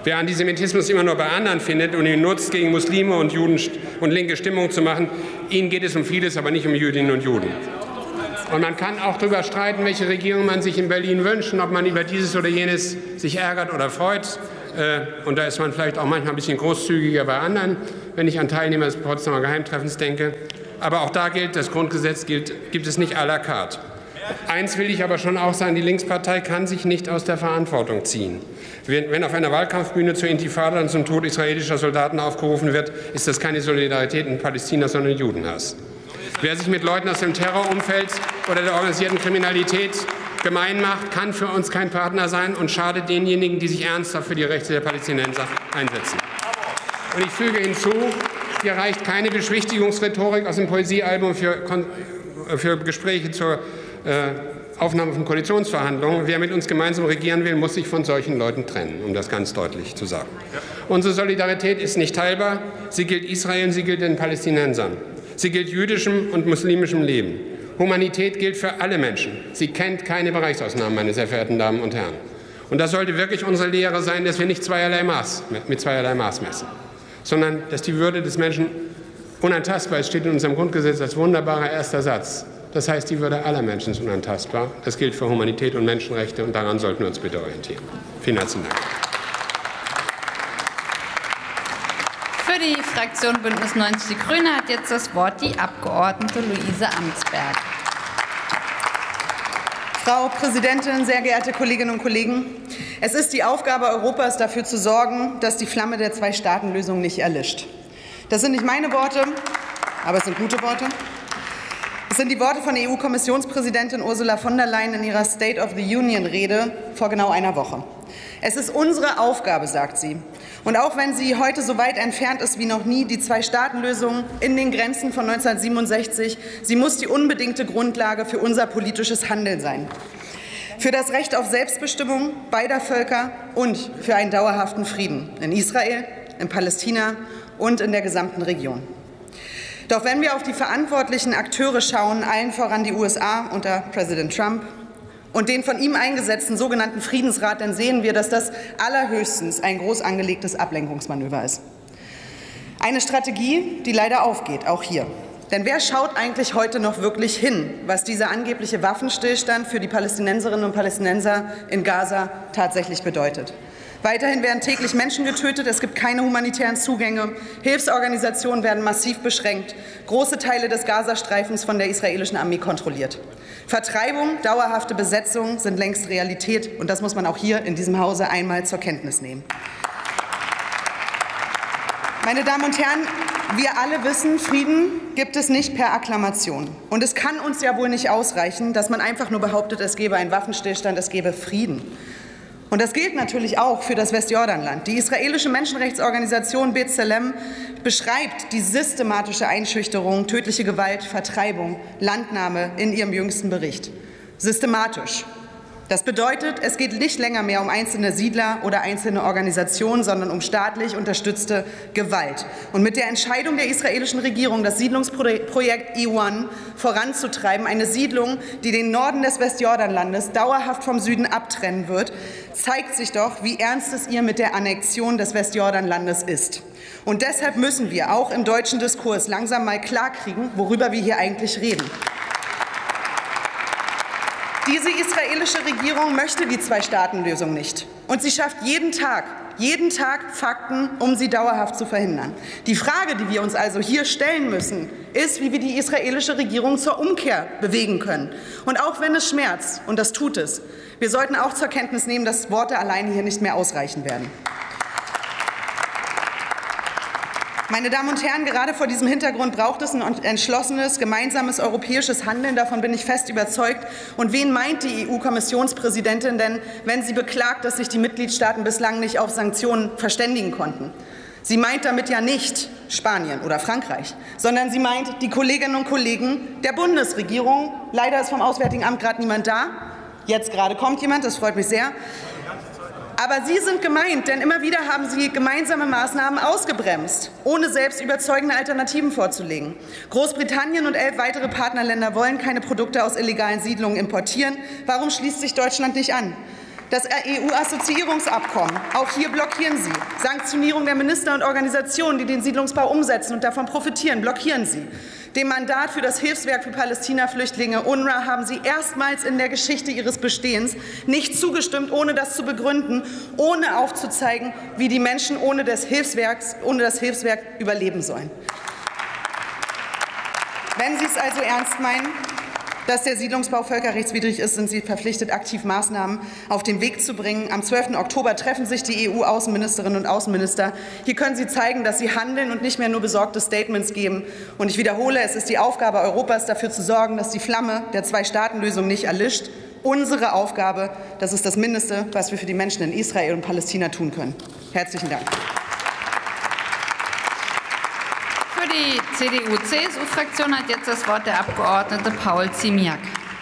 Wer Antisemitismus immer nur bei anderen findet und ihn nutzt, gegen Muslime und Juden und linke Stimmung zu machen, ihnen geht es um vieles, aber nicht um Jüdinnen und Juden. Und man kann auch darüber streiten, welche Regierung man sich in Berlin wünscht und ob man über dieses oder jenes sich ärgert oder freut. Und da ist man vielleicht auch manchmal ein bisschen großzügiger bei anderen, wenn ich an Teilnehmer des Potsdamer Geheimtreffens denke. Aber auch da gilt, das Grundgesetz gilt, gibt es nicht à la carte. Eins will ich aber schon auch sagen, die Linkspartei kann sich nicht aus der Verantwortung ziehen. Wenn auf einer Wahlkampfbühne zur Intifada und zum Tod israelischer Soldaten aufgerufen wird, ist das keine Solidarität in Palästina, sondern Judenhass. Wer sich mit Leuten aus dem Terrorumfeld oder der organisierten Kriminalität gemein macht, kann für uns kein Partner sein und schadet denjenigen, die sich ernsthaft für die Rechte der Palästinenser einsetzen. Und ich füge hinzu, hier reicht keine Beschwichtigungsrhetorik aus dem Poesiealbum für, für Gespräche zur äh, Aufnahme von Koalitionsverhandlungen. Wer mit uns gemeinsam regieren will, muss sich von solchen Leuten trennen, um das ganz deutlich zu sagen. Unsere Solidarität ist nicht teilbar. Sie gilt Israel und sie gilt den Palästinensern. Sie gilt jüdischem und muslimischem Leben. Humanität gilt für alle Menschen. Sie kennt keine Bereichsausnahmen, meine sehr verehrten Damen und Herren. Und das sollte wirklich unsere Lehre sein, dass wir nicht zweierlei Maß, mit zweierlei Maß messen, sondern dass die Würde des Menschen unantastbar ist, steht in unserem Grundgesetz als wunderbarer erster Satz. Das heißt, die Würde aller Menschen ist unantastbar. Das gilt für Humanität und Menschenrechte, und daran sollten wir uns bitte orientieren. Vielen herzlichen Dank. Für die Fraktion Bündnis neunzig Die Grünen hat jetzt das Wort die Abgeordnete Luise Amsberg. Frau Präsidentin, sehr geehrte Kolleginnen und Kollegen! Es ist die Aufgabe Europas, dafür zu sorgen, dass die Flamme der Zwei-Staaten-Lösung nicht erlischt. Das sind nicht meine Worte, aber es sind gute Worte. Es sind die Worte von E U-Kommissionspräsidentin Ursula von der Leyen in ihrer State of the Union-Rede vor genau einer Woche. Es ist unsere Aufgabe, sagt sie. Und auch wenn sie heute so weit entfernt ist wie noch nie, die Zwei-Staaten-Lösung in den Grenzen von neunzehnhundertsiebenundsechzig, sie muss die unbedingte Grundlage für unser politisches Handeln sein. Für das Recht auf Selbstbestimmung beider Völker und für einen dauerhaften Frieden in Israel, in Palästina und in der gesamten Region. Doch wenn wir auf die verantwortlichen Akteure schauen, allen voran die U S A unter Präsident Trump und den von ihm eingesetzten sogenannten Friedensrat, dann sehen wir, dass das allerhöchstens ein groß angelegtes Ablenkungsmanöver ist. Eine Strategie, die leider aufgeht, auch hier. Denn wer schaut eigentlich heute noch wirklich hin, was dieser angebliche Waffenstillstand für die Palästinenserinnen und Palästinenser in Gaza tatsächlich bedeutet? Weiterhin werden täglich Menschen getötet, es gibt keine humanitären Zugänge, Hilfsorganisationen werden massiv beschränkt, große Teile des Gazastreifens von der israelischen Armee kontrolliert. Vertreibung, dauerhafte Besetzung sind längst Realität, und das muss man auch hier in diesem Hause einmal zur Kenntnis nehmen. Meine Damen und Herren, wir alle wissen, Frieden gibt es nicht per Akklamation. Und es kann uns ja wohl nicht ausreichen, dass man einfach nur behauptet, es gebe einen Waffenstillstand, es gebe Frieden. Und das gilt natürlich auch für das Westjordanland. Die israelische Menschenrechtsorganisation B'Tselem beschreibt die systematische Einschüchterung, tödliche Gewalt, Vertreibung, Landnahme in ihrem jüngsten Bericht. Systematisch. Das bedeutet, es geht nicht länger mehr um einzelne Siedler oder einzelne Organisationen, sondern um staatlich unterstützte Gewalt. Und mit der Entscheidung der israelischen Regierung, das Siedlungsprojekt E eins voranzutreiben, eine Siedlung, die den Norden des Westjordanlandes dauerhaft vom Süden abtrennen wird, zeigt sich doch, wie ernst es ihr mit der Annexion des Westjordanlandes ist. Und deshalb müssen wir auch im deutschen Diskurs langsam mal klarkriegen, worüber wir hier eigentlich reden. Diese israelische Regierung möchte die Zwei-Staaten-Lösung nicht. Und sie schafft jeden Tag, jeden Tag Fakten, um sie dauerhaft zu verhindern. Die Frage, die wir uns also hier stellen müssen, ist, wie wir die israelische Regierung zur Umkehr bewegen können. Und auch wenn es schmerzt, und das tut es, wir sollten auch zur Kenntnis nehmen, dass Worte allein hier nicht mehr ausreichen werden. Meine Damen und Herren, gerade vor diesem Hintergrund braucht es ein entschlossenes, gemeinsames europäisches Handeln. Davon bin ich fest überzeugt. Und wen meint die E U-Kommissionspräsidentin denn, wenn sie beklagt, dass sich die Mitgliedstaaten bislang nicht auf Sanktionen verständigen konnten? Sie meint damit ja nicht Spanien oder Frankreich, sondern sie meint die Kolleginnen und Kollegen der Bundesregierung. Leider ist vom Auswärtigen Amt gerade niemand da. Jetzt gerade kommt jemand, das freut mich sehr. Aber Sie sind gemeint, denn immer wieder haben Sie gemeinsame Maßnahmen ausgebremst, ohne selbst überzeugende Alternativen vorzulegen. Großbritannien und elf weitere Partnerländer wollen keine Produkte aus illegalen Siedlungen importieren. Warum schließt sich Deutschland nicht an? Das E U-Assoziierungsabkommen, auch hier blockieren Sie. Sanktionierung der Minister und Organisationen, die den Siedlungsbau umsetzen und davon profitieren, blockieren Sie. Dem Mandat für das Hilfswerk für Palästina-Flüchtlinge UNRWA haben Sie erstmals in der Geschichte Ihres Bestehens nicht zugestimmt, ohne das zu begründen, ohne aufzuzeigen, wie die Menschen ohne das Hilfswerk, ohne das Hilfswerk überleben sollen. Wenn Sie es also ernst meinen, dass der Siedlungsbau völkerrechtswidrig ist, sind Sie verpflichtet, aktiv Maßnahmen auf den Weg zu bringen. Am zwölften Oktober treffen sich die E U-Außenministerinnen und Außenminister. Hier können Sie zeigen, dass Sie handeln und nicht mehr nur besorgte Statements geben. Und ich wiederhole, es ist die Aufgabe Europas, dafür zu sorgen, dass die Flamme der Zwei-Staaten-Lösung nicht erlischt. Unsere Aufgabe, das ist das Mindeste, was wir für die Menschen in Israel und Palästina tun können. Herzlichen Dank. Für die C D U C S U-Fraktion hat jetzt das Wort der Abgeordnete Paul Ziemiak.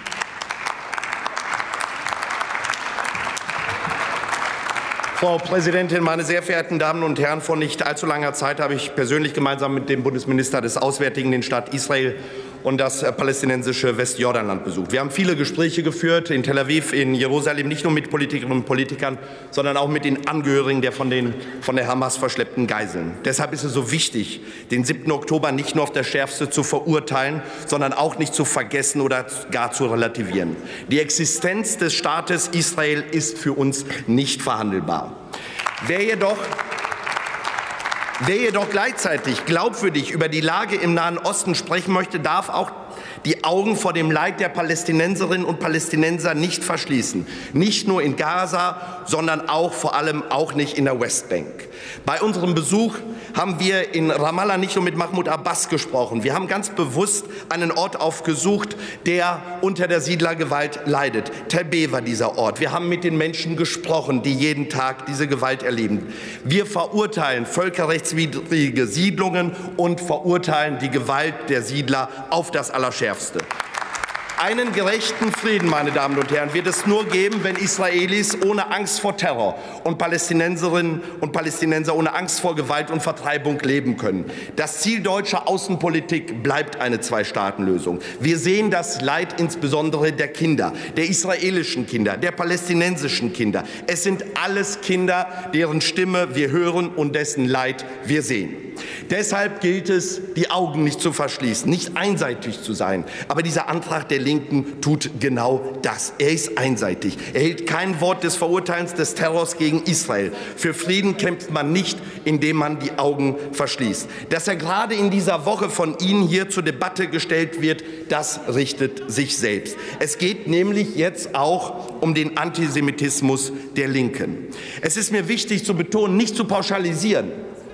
Frau Präsidentin, meine sehr verehrten Damen und Herren! Vor nicht allzu langer Zeit habe ich persönlich gemeinsam mit dem Bundesminister des Auswärtigen den Staat Israel und das palästinensische Westjordanland besucht. Wir haben viele Gespräche geführt in Tel Aviv, in Jerusalem, nicht nur mit Politikerinnen und Politikern, sondern auch mit den Angehörigen der von, den, von der Hamas verschleppten Geiseln. Deshalb ist es so wichtig, den siebten Oktober nicht nur auf das Schärfste zu verurteilen, sondern auch nicht zu vergessen oder gar zu relativieren. Die Existenz des Staates Israel ist für uns nicht verhandelbar. Wer jedoch Wer jedoch gleichzeitig glaubwürdig über die Lage im Nahen Osten sprechen möchte, darf auch die Augen vor dem Leid der Palästinenserinnen und Palästinenser nicht verschließen. Nicht nur in Gaza, sondern auch vor allem auch nicht in der Westbank. Bei unserem Besuch haben wir in Ramallah nicht nur mit Mahmoud Abbas gesprochen. Wir haben ganz bewusst einen Ort aufgesucht, der unter der Siedlergewalt leidet. Tel B war dieser Ort. Wir haben mit den Menschen gesprochen, die jeden Tag diese Gewalt erleben. Wir verurteilen völkerrechtswidrige Siedlungen und verurteilen die Gewalt der Siedler auf das Allerschärfste. Einen gerechten Frieden, meine Damen und Herren, wird es nur geben, wenn Israelis ohne Angst vor Terror und Palästinenserinnen und Palästinenser ohne Angst vor Gewalt und Vertreibung leben können. Das Ziel deutscher Außenpolitik bleibt eine Zwei-Staaten-Lösung. Wir sehen das Leid insbesondere der Kinder, der israelischen Kinder, der palästinensischen Kinder. Es sind alles Kinder, deren Stimme wir hören und dessen Leid wir sehen. Deshalb gilt es, die Augen nicht zu verschließen, nicht einseitig zu sein. Aber dieser Antrag der Linken tut genau das. Er ist einseitig. Er hält kein Wort des Verurteilens des Terrors gegen Israel. Für Frieden kämpft man nicht, indem man die Augen verschließt. Dass er gerade in dieser Woche von Ihnen hier zur Debatte gestellt wird, das richtet sich selbst. Es geht nämlich jetzt auch um den Antisemitismus der Linken. Es ist mir wichtig zu betonen, nicht zu pauschalisieren.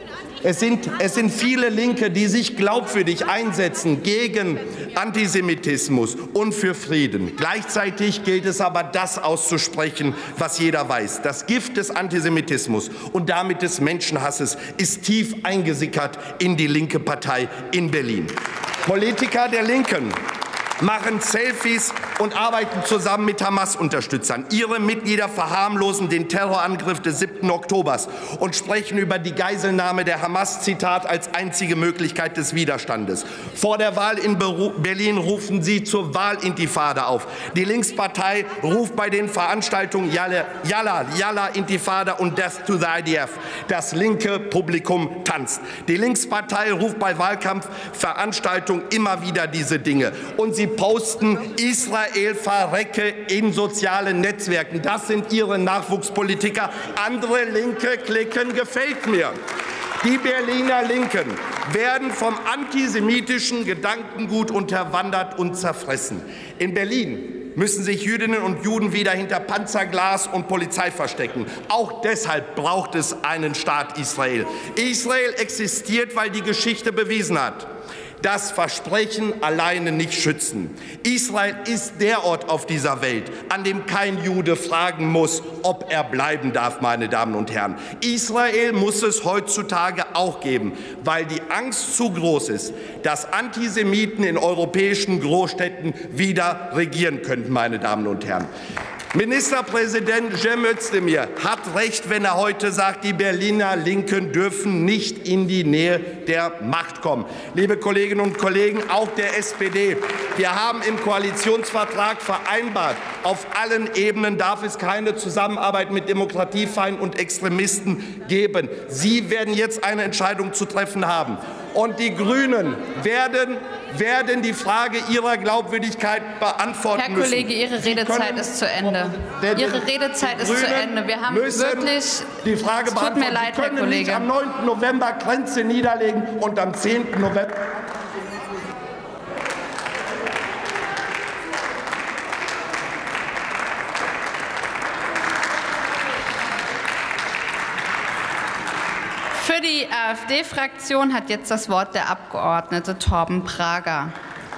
Es sind, es sind viele Linke, die sich glaubwürdig einsetzen gegen Antisemitismus und für Frieden. Gleichzeitig gilt es aber, das auszusprechen, was jeder weiß. Das Gift des Antisemitismus und damit des Menschenhasses ist tief eingesickert in die linke Partei in Berlin. Politiker der Linken machen Selfies und arbeiten zusammen mit Hamas-Unterstützern. Ihre Mitglieder verharmlosen den Terrorangriff des siebten Oktobers und sprechen über die Geiselnahme der Hamas, Zitat, als einzige Möglichkeit des Widerstandes. Vor der Wahl in Berlin rufen sie zur Wahlintifada auf. Die Linkspartei ruft bei den Veranstaltungen Yalla, Yalla, Yalla Intifada und Death to the I D F. Das linke Publikum tanzt. Die Linkspartei ruft bei Wahlkampfveranstaltungen immer wieder diese Dinge. Und sie posten Israel verrecke in sozialen Netzwerken. Das sind ihre Nachwuchspolitiker. Andere Linke klicken gefällt mir. Die Berliner Linken werden vom antisemitischen Gedankengut unterwandert und zerfressen. In Berlin müssen sich Jüdinnen und Juden wieder hinter Panzerglas und Polizei verstecken. Auch deshalb braucht es einen Staat Israel. Israel existiert, weil die Geschichte bewiesen hat, dass Versprechen alleine nicht schützen. Israel ist der Ort auf dieser Welt, an dem kein Jude fragen muss, ob er bleiben darf, meine Damen und Herren. Israel muss es heutzutage auch geben, weil die Angst zu groß ist, dass Antisemiten in europäischen Großstädten wieder regieren könnten, meine Damen und Herren. Ministerpräsident Cem Özdemir hat recht, wenn er heute sagt, die Berliner Linken dürfen nicht in die Nähe der Macht kommen. Liebe Kolleginnen und Kollegen, auch der S P D, wir haben im Koalitionsvertrag vereinbart, auf allen Ebenen darf es keine Zusammenarbeit mit Demokratiefeinden und Extremisten geben. Sie werden jetzt eine Entscheidung zu treffen haben. Und die Grünen werden, werden die Frage ihrer Glaubwürdigkeit beantworten müssen. Herr Kollege, Ihre Redezeit ist zu Ende. Ihre Redezeit ist zu Ende. Wir haben wirklich. Die Frage es tut mir leid, Sie können Herr Kollege. nicht am neunten November Grenze niederlegen und am zehnten November. Für die AfD-Fraktion hat jetzt das Wort der Abgeordnete Torben Prager.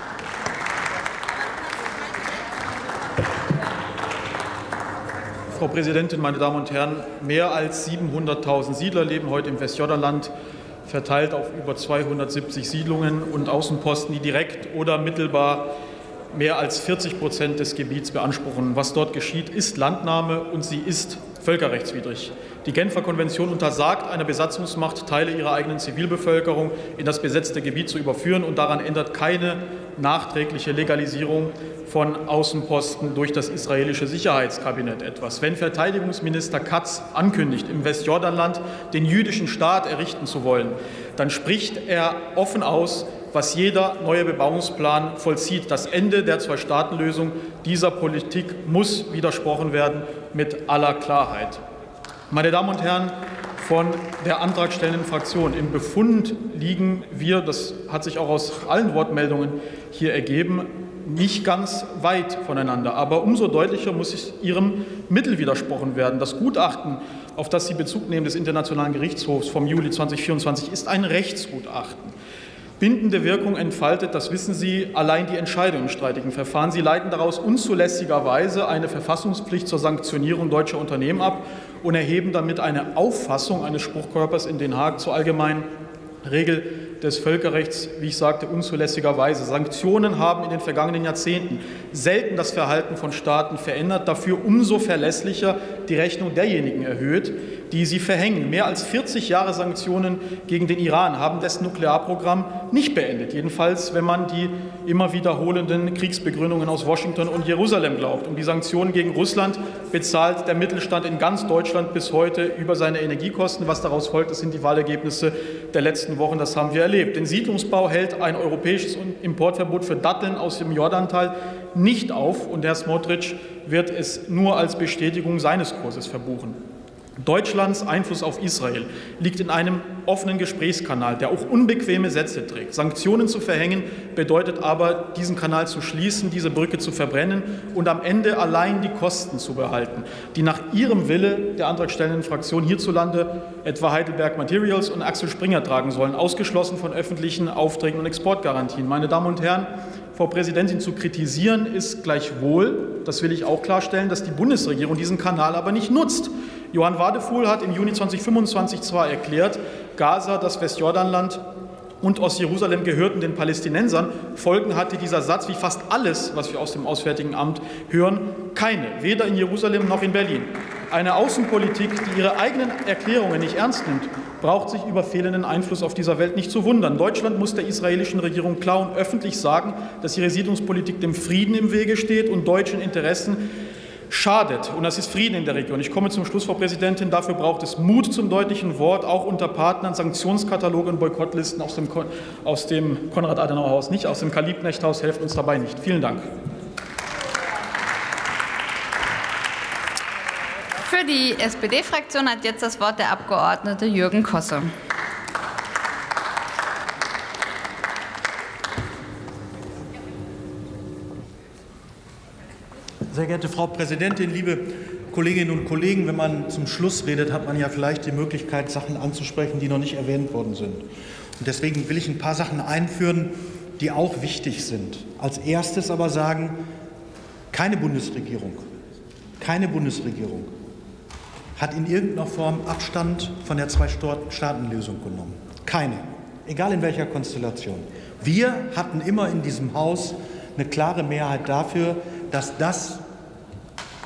Frau Präsidentin, meine Damen und Herren! Mehr als siebenhunderttausend Siedler leben heute im Westjordanland, verteilt auf über zweihundertsiebzig Siedlungen und Außenposten, die direkt oder mittelbar mehr als vierzig Prozent des Gebiets beanspruchen. Was dort geschieht, ist Landnahme, und sie ist völkerrechtswidrig. Die Genfer Konvention untersagt einer Besatzungsmacht, Teile ihrer eigenen Zivilbevölkerung in das besetzte Gebiet zu überführen, und daran ändert keine nachträgliche Legalisierung von Außenposten durch das israelische Sicherheitskabinett etwas. Wenn Verteidigungsminister Katz ankündigt, im Westjordanland den jüdischen Staat errichten zu wollen, dann spricht er offen aus, was jeder neue Bebauungsplan vollzieht. Das Ende der Zwei-Staaten-Lösung dieser Politik muss widersprochen werden, mit aller Klarheit. Meine Damen und Herren von der antragstellenden Fraktion, im Befund liegen wir, das hat sich auch aus allen Wortmeldungen hier ergeben, nicht ganz weit voneinander. Aber umso deutlicher muss Ihrem Mittel widersprochen werden. Das Gutachten, auf das Sie Bezug nehmen, des Internationalen Gerichtshofs vom Juli zweitausendvierundzwanzig, ist ein Rechtsgutachten. Bindende Wirkung entfaltet, das wissen Sie, allein die Entscheidung im streitigen Verfahren. Sie leiten daraus unzulässigerweise eine Verfassungspflicht zur Sanktionierung deutscher Unternehmen ab und erheben damit eine Auffassung eines Spruchkörpers in Den Haag zur allgemeinen Regel des Völkerrechts, wie ich sagte, unzulässigerweise. Sanktionen haben in den vergangenen Jahrzehnten selten das Verhalten von Staaten verändert, dafür umso verlässlicher die Rechnung derjenigen erhöht, die sie verhängen. Mehr als vierzig Jahre Sanktionen gegen den Iran haben dessen Nuklearprogramm nicht beendet, jedenfalls wenn man die immer wiederholenden Kriegsbegründungen aus Washington und Jerusalem glaubt. Um die Sanktionen gegen Russland bezahlt der Mittelstand in ganz Deutschland bis heute über seine Energiekosten. Was daraus folgt, das sind die Wahlergebnisse der letzten Wochen, das haben wir erlebt. Den Siedlungsbau hält ein europäisches Importverbot für Datteln aus dem Jordantal nicht auf, und Herr Smotrich wird es nur als Bestätigung seines Kurses verbuchen. Deutschlands Einfluss auf Israel liegt in einem offenen Gesprächskanal, der auch unbequeme Sätze trägt. Sanktionen zu verhängen bedeutet aber, diesen Kanal zu schließen, diese Brücke zu verbrennen und am Ende allein die Kosten zu behalten, die nach ihrem Wille der antragstellenden Fraktion hierzulande etwa Heidelberg Materials und Axel Springer tragen sollen, ausgeschlossen von öffentlichen Aufträgen und Exportgarantien. Meine Damen und Herren, Frau Präsidentin, zu kritisieren ist gleichwohl, das will ich auch klarstellen, dass die Bundesregierung diesen Kanal aber nicht nutzt. Johann Wadefuhl hat im Juni zweitausendfünfundzwanzig zwar erklärt, Gaza, das Westjordanland und Ostjerusalem gehörten den Palästinensern. Folgen hatte dieser Satz, wie fast alles, was wir aus dem Auswärtigen Amt hören, keine, weder in Jerusalem noch in Berlin. Eine Außenpolitik, die ihre eigenen Erklärungen nicht ernst nimmt, braucht sich über fehlenden Einfluss auf dieser Welt nicht zu wundern. Deutschland muss der israelischen Regierung klar und öffentlich sagen, dass ihre Siedlungspolitik dem Frieden im Wege steht und deutschen Interessen schadet. Und das ist Frieden in der Region. Ich komme zum Schluss, Frau Präsidentin. Dafür braucht es Mut zum deutlichen Wort, auch unter Partnern, Sanktionskataloge und Boykottlisten aus dem, aus dem Konrad-Adenauer-Haus nicht, aus dem Karl-Liebknecht-Haus helfen uns dabei nicht. Vielen Dank. Für die S P D-Fraktion hat jetzt das Wort der Abgeordnete Jürgen Kosse. Sehr geehrte Frau Präsidentin, liebe Kolleginnen und Kollegen! Wenn man zum Schluss redet, hat man ja vielleicht die Möglichkeit, Sachen anzusprechen, die noch nicht erwähnt worden sind. Und deswegen will ich ein paar Sachen einführen, die auch wichtig sind. Als erstes aber sagen, keine Bundesregierung, keine Bundesregierung hat in irgendeiner Form Abstand von der Zwei-Staaten-Lösung genommen. Keine, egal in welcher Konstellation. Wir hatten immer in diesem Haus eine klare Mehrheit dafür, dass das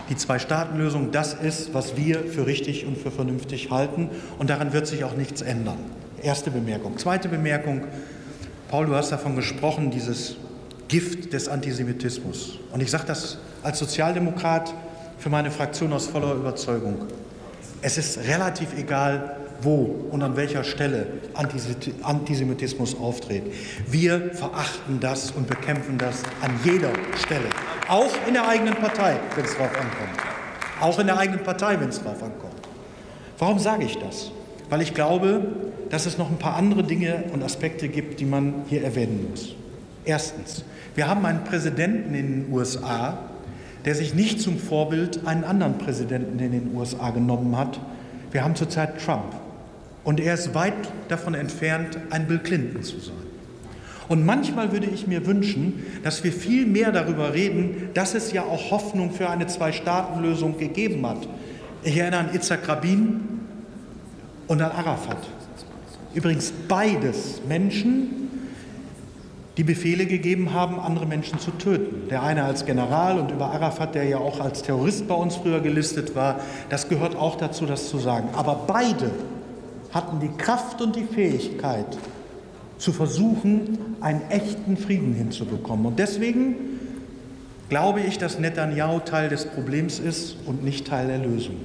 Die Zwei-Staaten-Lösung, das ist, was wir für richtig und für vernünftig halten. Und daran wird sich auch nichts ändern. Erste Bemerkung. Zweite Bemerkung. Paul, du hast davon gesprochen, dieses Gift des Antisemitismus. Und ich sage das als Sozialdemokrat für meine Fraktion aus voller Überzeugung. Es ist relativ egal, wo und an welcher Stelle Antisemitismus auftritt. Wir verachten das und bekämpfen das an jeder Stelle. Auch in der eigenen Partei, wenn es darauf ankommt. Auch in der eigenen Partei, wenn es darauf ankommt. Warum sage ich das? Weil ich glaube, dass es noch ein paar andere Dinge und Aspekte gibt, die man hier erwähnen muss. Erstens, wir haben einen Präsidenten in den U S A, der sich nicht zum Vorbild einen anderen Präsidenten in den U S A genommen hat. Wir haben zurzeit Trump. Und er ist weit davon entfernt, ein Bill Clinton zu sein. Und manchmal würde ich mir wünschen, dass wir viel mehr darüber reden, dass es ja auch Hoffnung für eine Zwei-Staaten-Lösung gegeben hat. Ich erinnere an Itzhak Rabin und an Arafat. Übrigens beides Menschen, die Befehle gegeben haben, andere Menschen zu töten. Der eine als General und über Arafat, der ja auch als Terrorist bei uns früher gelistet war. Das gehört auch dazu, das zu sagen. Aber beide hatten die Kraft und die Fähigkeit, zu versuchen, einen echten Frieden hinzubekommen. Und deswegen glaube ich, dass Netanyahu Teil des Problems ist und nicht Teil der Lösung.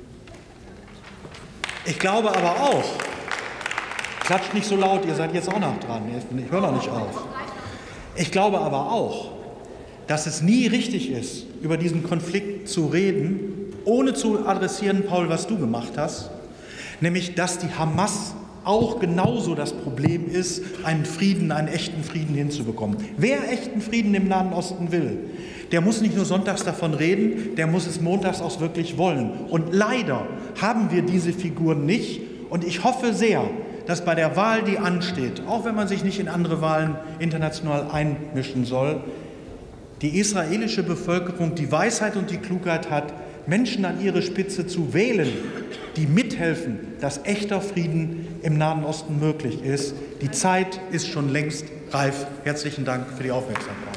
Ich glaube aber auch, klatscht nicht so laut, ihr seid jetzt auch noch dran, ich höre noch nicht auf. Ich glaube aber auch, dass es nie richtig ist, über diesen Konflikt zu reden, ohne zu adressieren, Paul, was du gemacht hast, nämlich, dass die Hamas auch genauso das Problem ist, einen Frieden, einen echten Frieden hinzubekommen. Wer echten Frieden im Nahen Osten will, der muss nicht nur sonntags davon reden, der muss es montags auch wirklich wollen. Und leider haben wir diese Figuren nicht. Und ich hoffe sehr, dass bei der Wahl, die ansteht, auch wenn man sich nicht in andere Wahlen international einmischen soll, die israelische Bevölkerung die Weisheit und die Klugheit hat, Menschen an ihre Spitze zu wählen, die mithelfen, dass echter Frieden im Nahen Osten möglich ist. Die Zeit ist schon längst reif. Herzlichen Dank für die Aufmerksamkeit.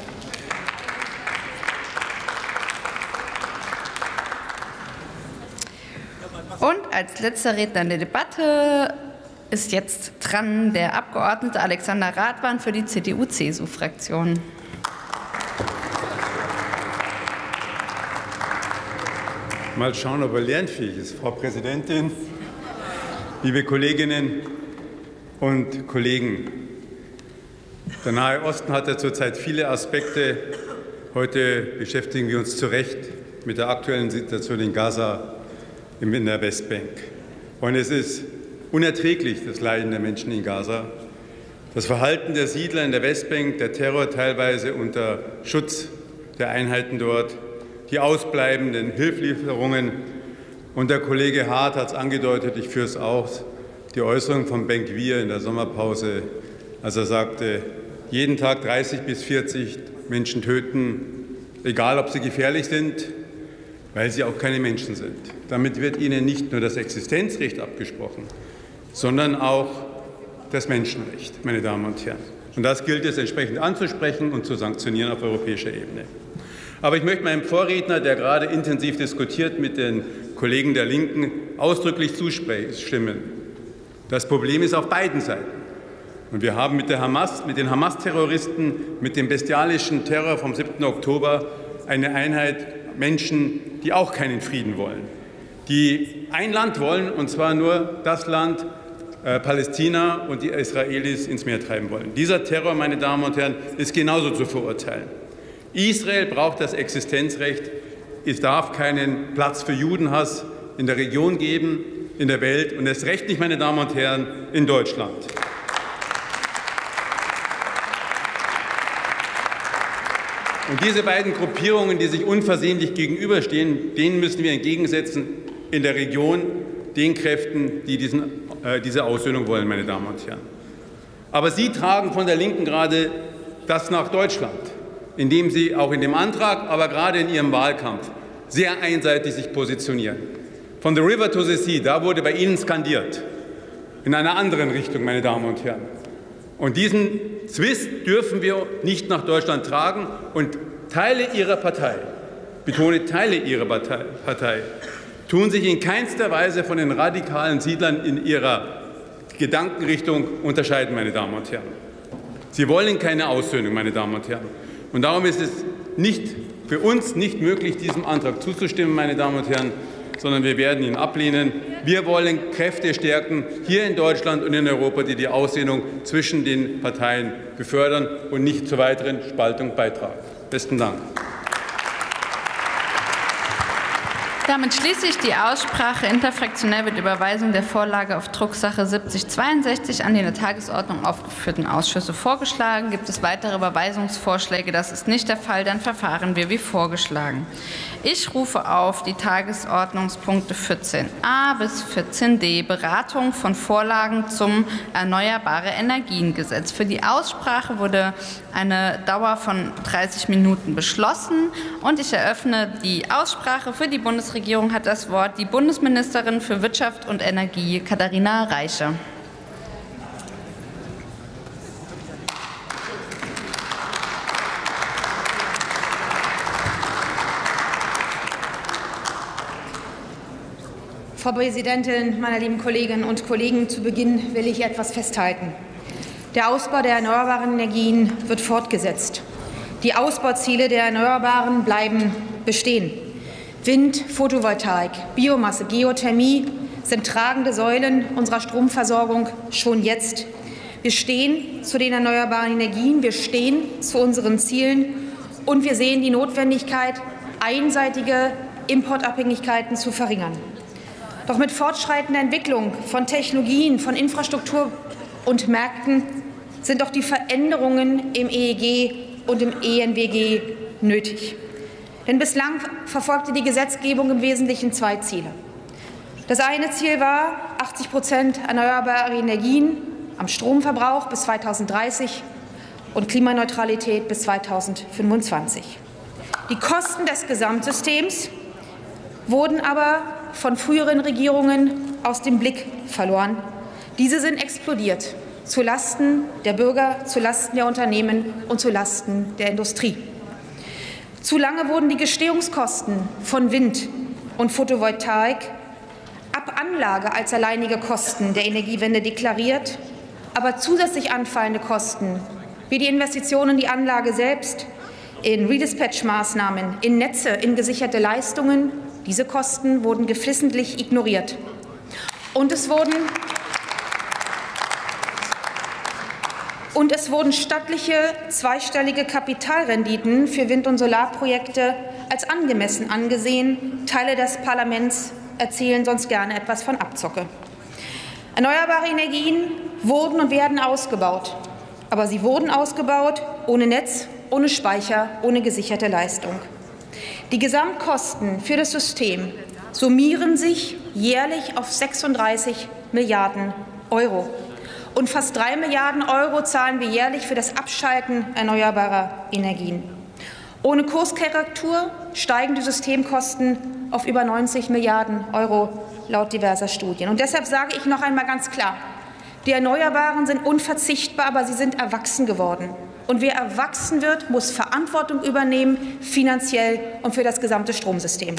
Und als letzter Redner in der Debatte ist jetzt dran der Abgeordnete Alexander Radwan für die C D U C S U-Fraktion. Mal schauen, ob er lernfähig ist. Frau Präsidentin, liebe Kolleginnen und Kollegen, der Nahe Osten hat ja zurzeit viele Aspekte. Heute beschäftigen wir uns zu Recht mit der aktuellen Situation in Gaza, in der Westbank. Und es ist unerträglich, das Leiden der Menschen in Gaza. Das Verhalten der Siedler in der Westbank, der Terror teilweise unter Schutz der Einheiten dort, die ausbleibenden Hilfslieferungen. Und der Kollege Hart hat es angedeutet, ich führe es aus, die Äußerung von Ben-Gvir in der Sommerpause, als er sagte, jeden Tag dreißig bis vierzig Menschen töten, egal ob sie gefährlich sind, weil sie auch keine Menschen sind. Damit wird ihnen nicht nur das Existenzrecht abgesprochen, sondern auch das Menschenrecht, meine Damen und Herren. Und das gilt es entsprechend anzusprechen und zu sanktionieren auf europäischer Ebene. Aber ich möchte meinem Vorredner, der gerade intensiv diskutiert, mit den Kollegen der Linken ausdrücklich zustimmen. Das Problem ist auf beiden Seiten. Und wir haben mit der Hamas, mit den Hamas-Terroristen, mit dem bestialischen Terror vom siebten Oktober eine Einheit Menschen, die auch keinen Frieden wollen, die ein Land wollen, und zwar nur das Land äh, Palästina und die Israelis ins Meer treiben wollen. Dieser Terror, meine Damen und Herren, ist genauso zu verurteilen. Israel braucht das Existenzrecht. Es darf keinen Platz für Judenhass in der Region geben, in der Welt und erst recht nicht, meine Damen und Herren, in Deutschland. Und diese beiden Gruppierungen, die sich unversöhnlich gegenüberstehen, denen müssen wir entgegensetzen in der Region, den Kräften, die diesen, äh, diese Aussöhnung wollen, meine Damen und Herren. Aber Sie tragen von der Linken gerade das nach Deutschland, indem Sie auch in dem Antrag, aber gerade in Ihrem Wahlkampf sehr einseitig sich positionieren. Von the river to the sea, da wurde bei Ihnen skandiert, in einer anderen Richtung, meine Damen und Herren. Und diesen Zwist dürfen wir nicht nach Deutschland tragen. Und Teile Ihrer Partei betone Teile Ihrer Partei, tun sich in keinster Weise von den radikalen Siedlern in ihrer Gedankenrichtung unterscheiden, meine Damen und Herren. Sie wollen keine Aussöhnung, meine Damen und Herren. Und darum ist es nicht, für uns nicht möglich, diesem Antrag zuzustimmen, meine Damen und Herren, sondern wir werden ihn ablehnen. Wir wollen Kräfte stärken, hier in Deutschland und in Europa, die die Aussöhnung zwischen den Parteien befördern und nicht zur weiteren Spaltung beitragen. Besten Dank. Damit schließe ich die Aussprache. Interfraktionell wird Überweisung der Vorlage auf Drucksache siebzig zweiundsechzig an die in der Tagesordnung aufgeführten Ausschüsse vorgeschlagen. Gibt es weitere Überweisungsvorschläge? Das ist nicht der Fall. Dann verfahren wir wie vorgeschlagen. Ich rufe auf die Tagesordnungspunkte vierzehn a bis vierzehn d, Beratung von Vorlagen zum Erneuerbare Energien Gesetz. Für die Aussprache wurde eine Dauer von dreißig Minuten beschlossen. Und ich eröffne die Aussprache. Für die Bundesregierung hat das Wort die Bundesministerin für Wirtschaft und Energie, Katharina Reiche. Frau Präsidentin, meine lieben Kolleginnen und Kollegen! Zu Beginn will ich etwas festhalten. Der Ausbau der erneuerbaren Energien wird fortgesetzt. Die Ausbauziele der Erneuerbaren bleiben bestehen. Wind, Photovoltaik, Biomasse, Geothermie sind tragende Säulen unserer Stromversorgung schon jetzt. Wir stehen zu den erneuerbaren Energien, wir stehen zu unseren Zielen und wir sehen die Notwendigkeit, einseitige Importabhängigkeiten zu verringern. Doch mit fortschreitender Entwicklung von Technologien, von Infrastruktur und Märkten sind doch die Veränderungen im E E G und im E N W G nötig. Denn bislang verfolgte die Gesetzgebung im Wesentlichen zwei Ziele. Das eine Ziel war achtzig Prozent erneuerbare Energien am Stromverbrauch bis zweitausenddreißig und Klimaneutralität bis zweitausendfünfundzwanzig. Die Kosten des Gesamtsystems wurden aber von früheren Regierungen aus dem Blick verloren. Diese sind explodiert, zulasten der Bürger, zulasten der Unternehmen und zulasten der Industrie. Zu lange wurden die Gestehungskosten von Wind und Photovoltaik ab Anlage als alleinige Kosten der Energiewende deklariert, aber zusätzlich anfallende Kosten wie die Investitionen in die Anlage selbst, in Redispatch-Maßnahmen, in Netze, in gesicherte Leistungen, diese Kosten wurden geflissentlich ignoriert. Und es wurden Und es wurden stattliche zweistellige Kapitalrenditen für Wind- und Solarprojekte als angemessen angesehen. Teile des Parlaments erzählen sonst gerne etwas von Abzocke. Erneuerbare Energien wurden und werden ausgebaut. Aber sie wurden ausgebaut ohne Netz, ohne Speicher, ohne gesicherte Leistung. Die Gesamtkosten für das System summieren sich jährlich auf sechsunddreißig Milliarden Euro. Und fast drei Milliarden Euro zahlen wir jährlich für das Abschalten erneuerbarer Energien. Ohne Kurskorrektur steigen die Systemkosten auf über neunzig Milliarden Euro laut diverser Studien. Und deshalb sage ich noch einmal ganz klar, die Erneuerbaren sind unverzichtbar, aber sie sind erwachsen geworden. Und wer erwachsen wird, muss Verantwortung übernehmen, finanziell und für das gesamte Stromsystem.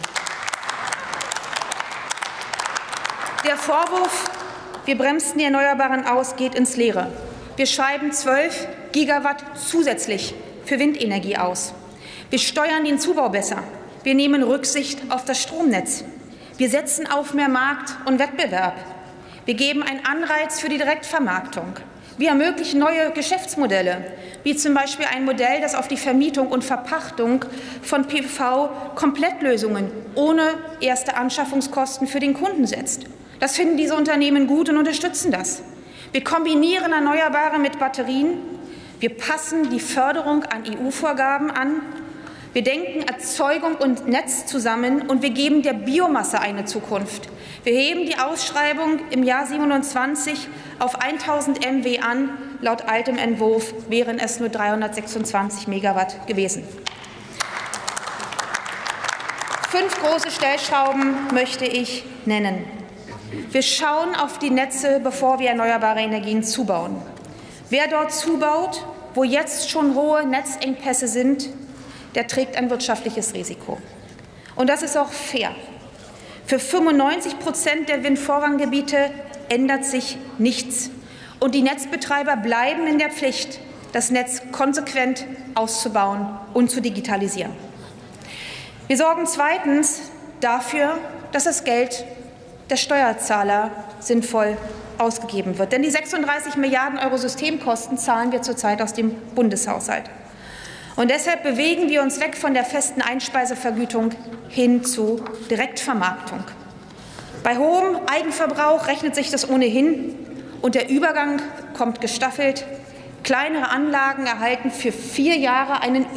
Der Vorwurf, wir bremsten die Erneuerbaren aus, geht ins Leere. Wir schreiben zwölf Gigawatt zusätzlich für Windenergie aus. Wir steuern den Zubau besser. Wir nehmen Rücksicht auf das Stromnetz. Wir setzen auf mehr Markt und Wettbewerb. Wir geben einen Anreiz für die Direktvermarktung. Wir ermöglichen neue Geschäftsmodelle, wie zum Beispiel ein Modell, das auf die Vermietung und Verpachtung von P V-Komplettlösungen ohne erste Anschaffungskosten für den Kunden setzt. Das finden diese Unternehmen gut und unterstützen das. Wir kombinieren Erneuerbare mit Batterien. Wir passen die Förderung an E U-Vorgaben an. Wir denken Erzeugung und Netz zusammen, und wir geben der Biomasse eine Zukunft. Wir heben die Ausschreibung im Jahr siebenundzwanzig auf tausend Megawatt an. Laut altem Entwurf wären es nur dreihundertsechsundzwanzig Megawatt gewesen. Fünf große Stellschrauben möchte ich nennen. Wir schauen auf die Netze, bevor wir erneuerbare Energien zubauen. Wer dort zubaut, wo jetzt schon hohe Netzengpässe sind, der trägt ein wirtschaftliches Risiko. Und das ist auch fair. Für fünfundneunzig Prozent der Windvorranggebiete ändert sich nichts. Und die Netzbetreiber bleiben in der Pflicht, das Netz konsequent auszubauen und zu digitalisieren. Wir sorgen zweitens dafür, dass das Geld der Steuerzahler sinnvoll ausgegeben wird. Denn die sechsunddreißig Milliarden Euro Systemkosten zahlen wir zurzeit aus dem Bundeshaushalt. Und deshalb bewegen wir uns weg von der festen Einspeisevergütung hin zu Direktvermarktung. Bei hohem Eigenverbrauch rechnet sich das ohnehin, und der Übergang kommt gestaffelt. Kleinere Anlagen erhalten für vier Jahre einen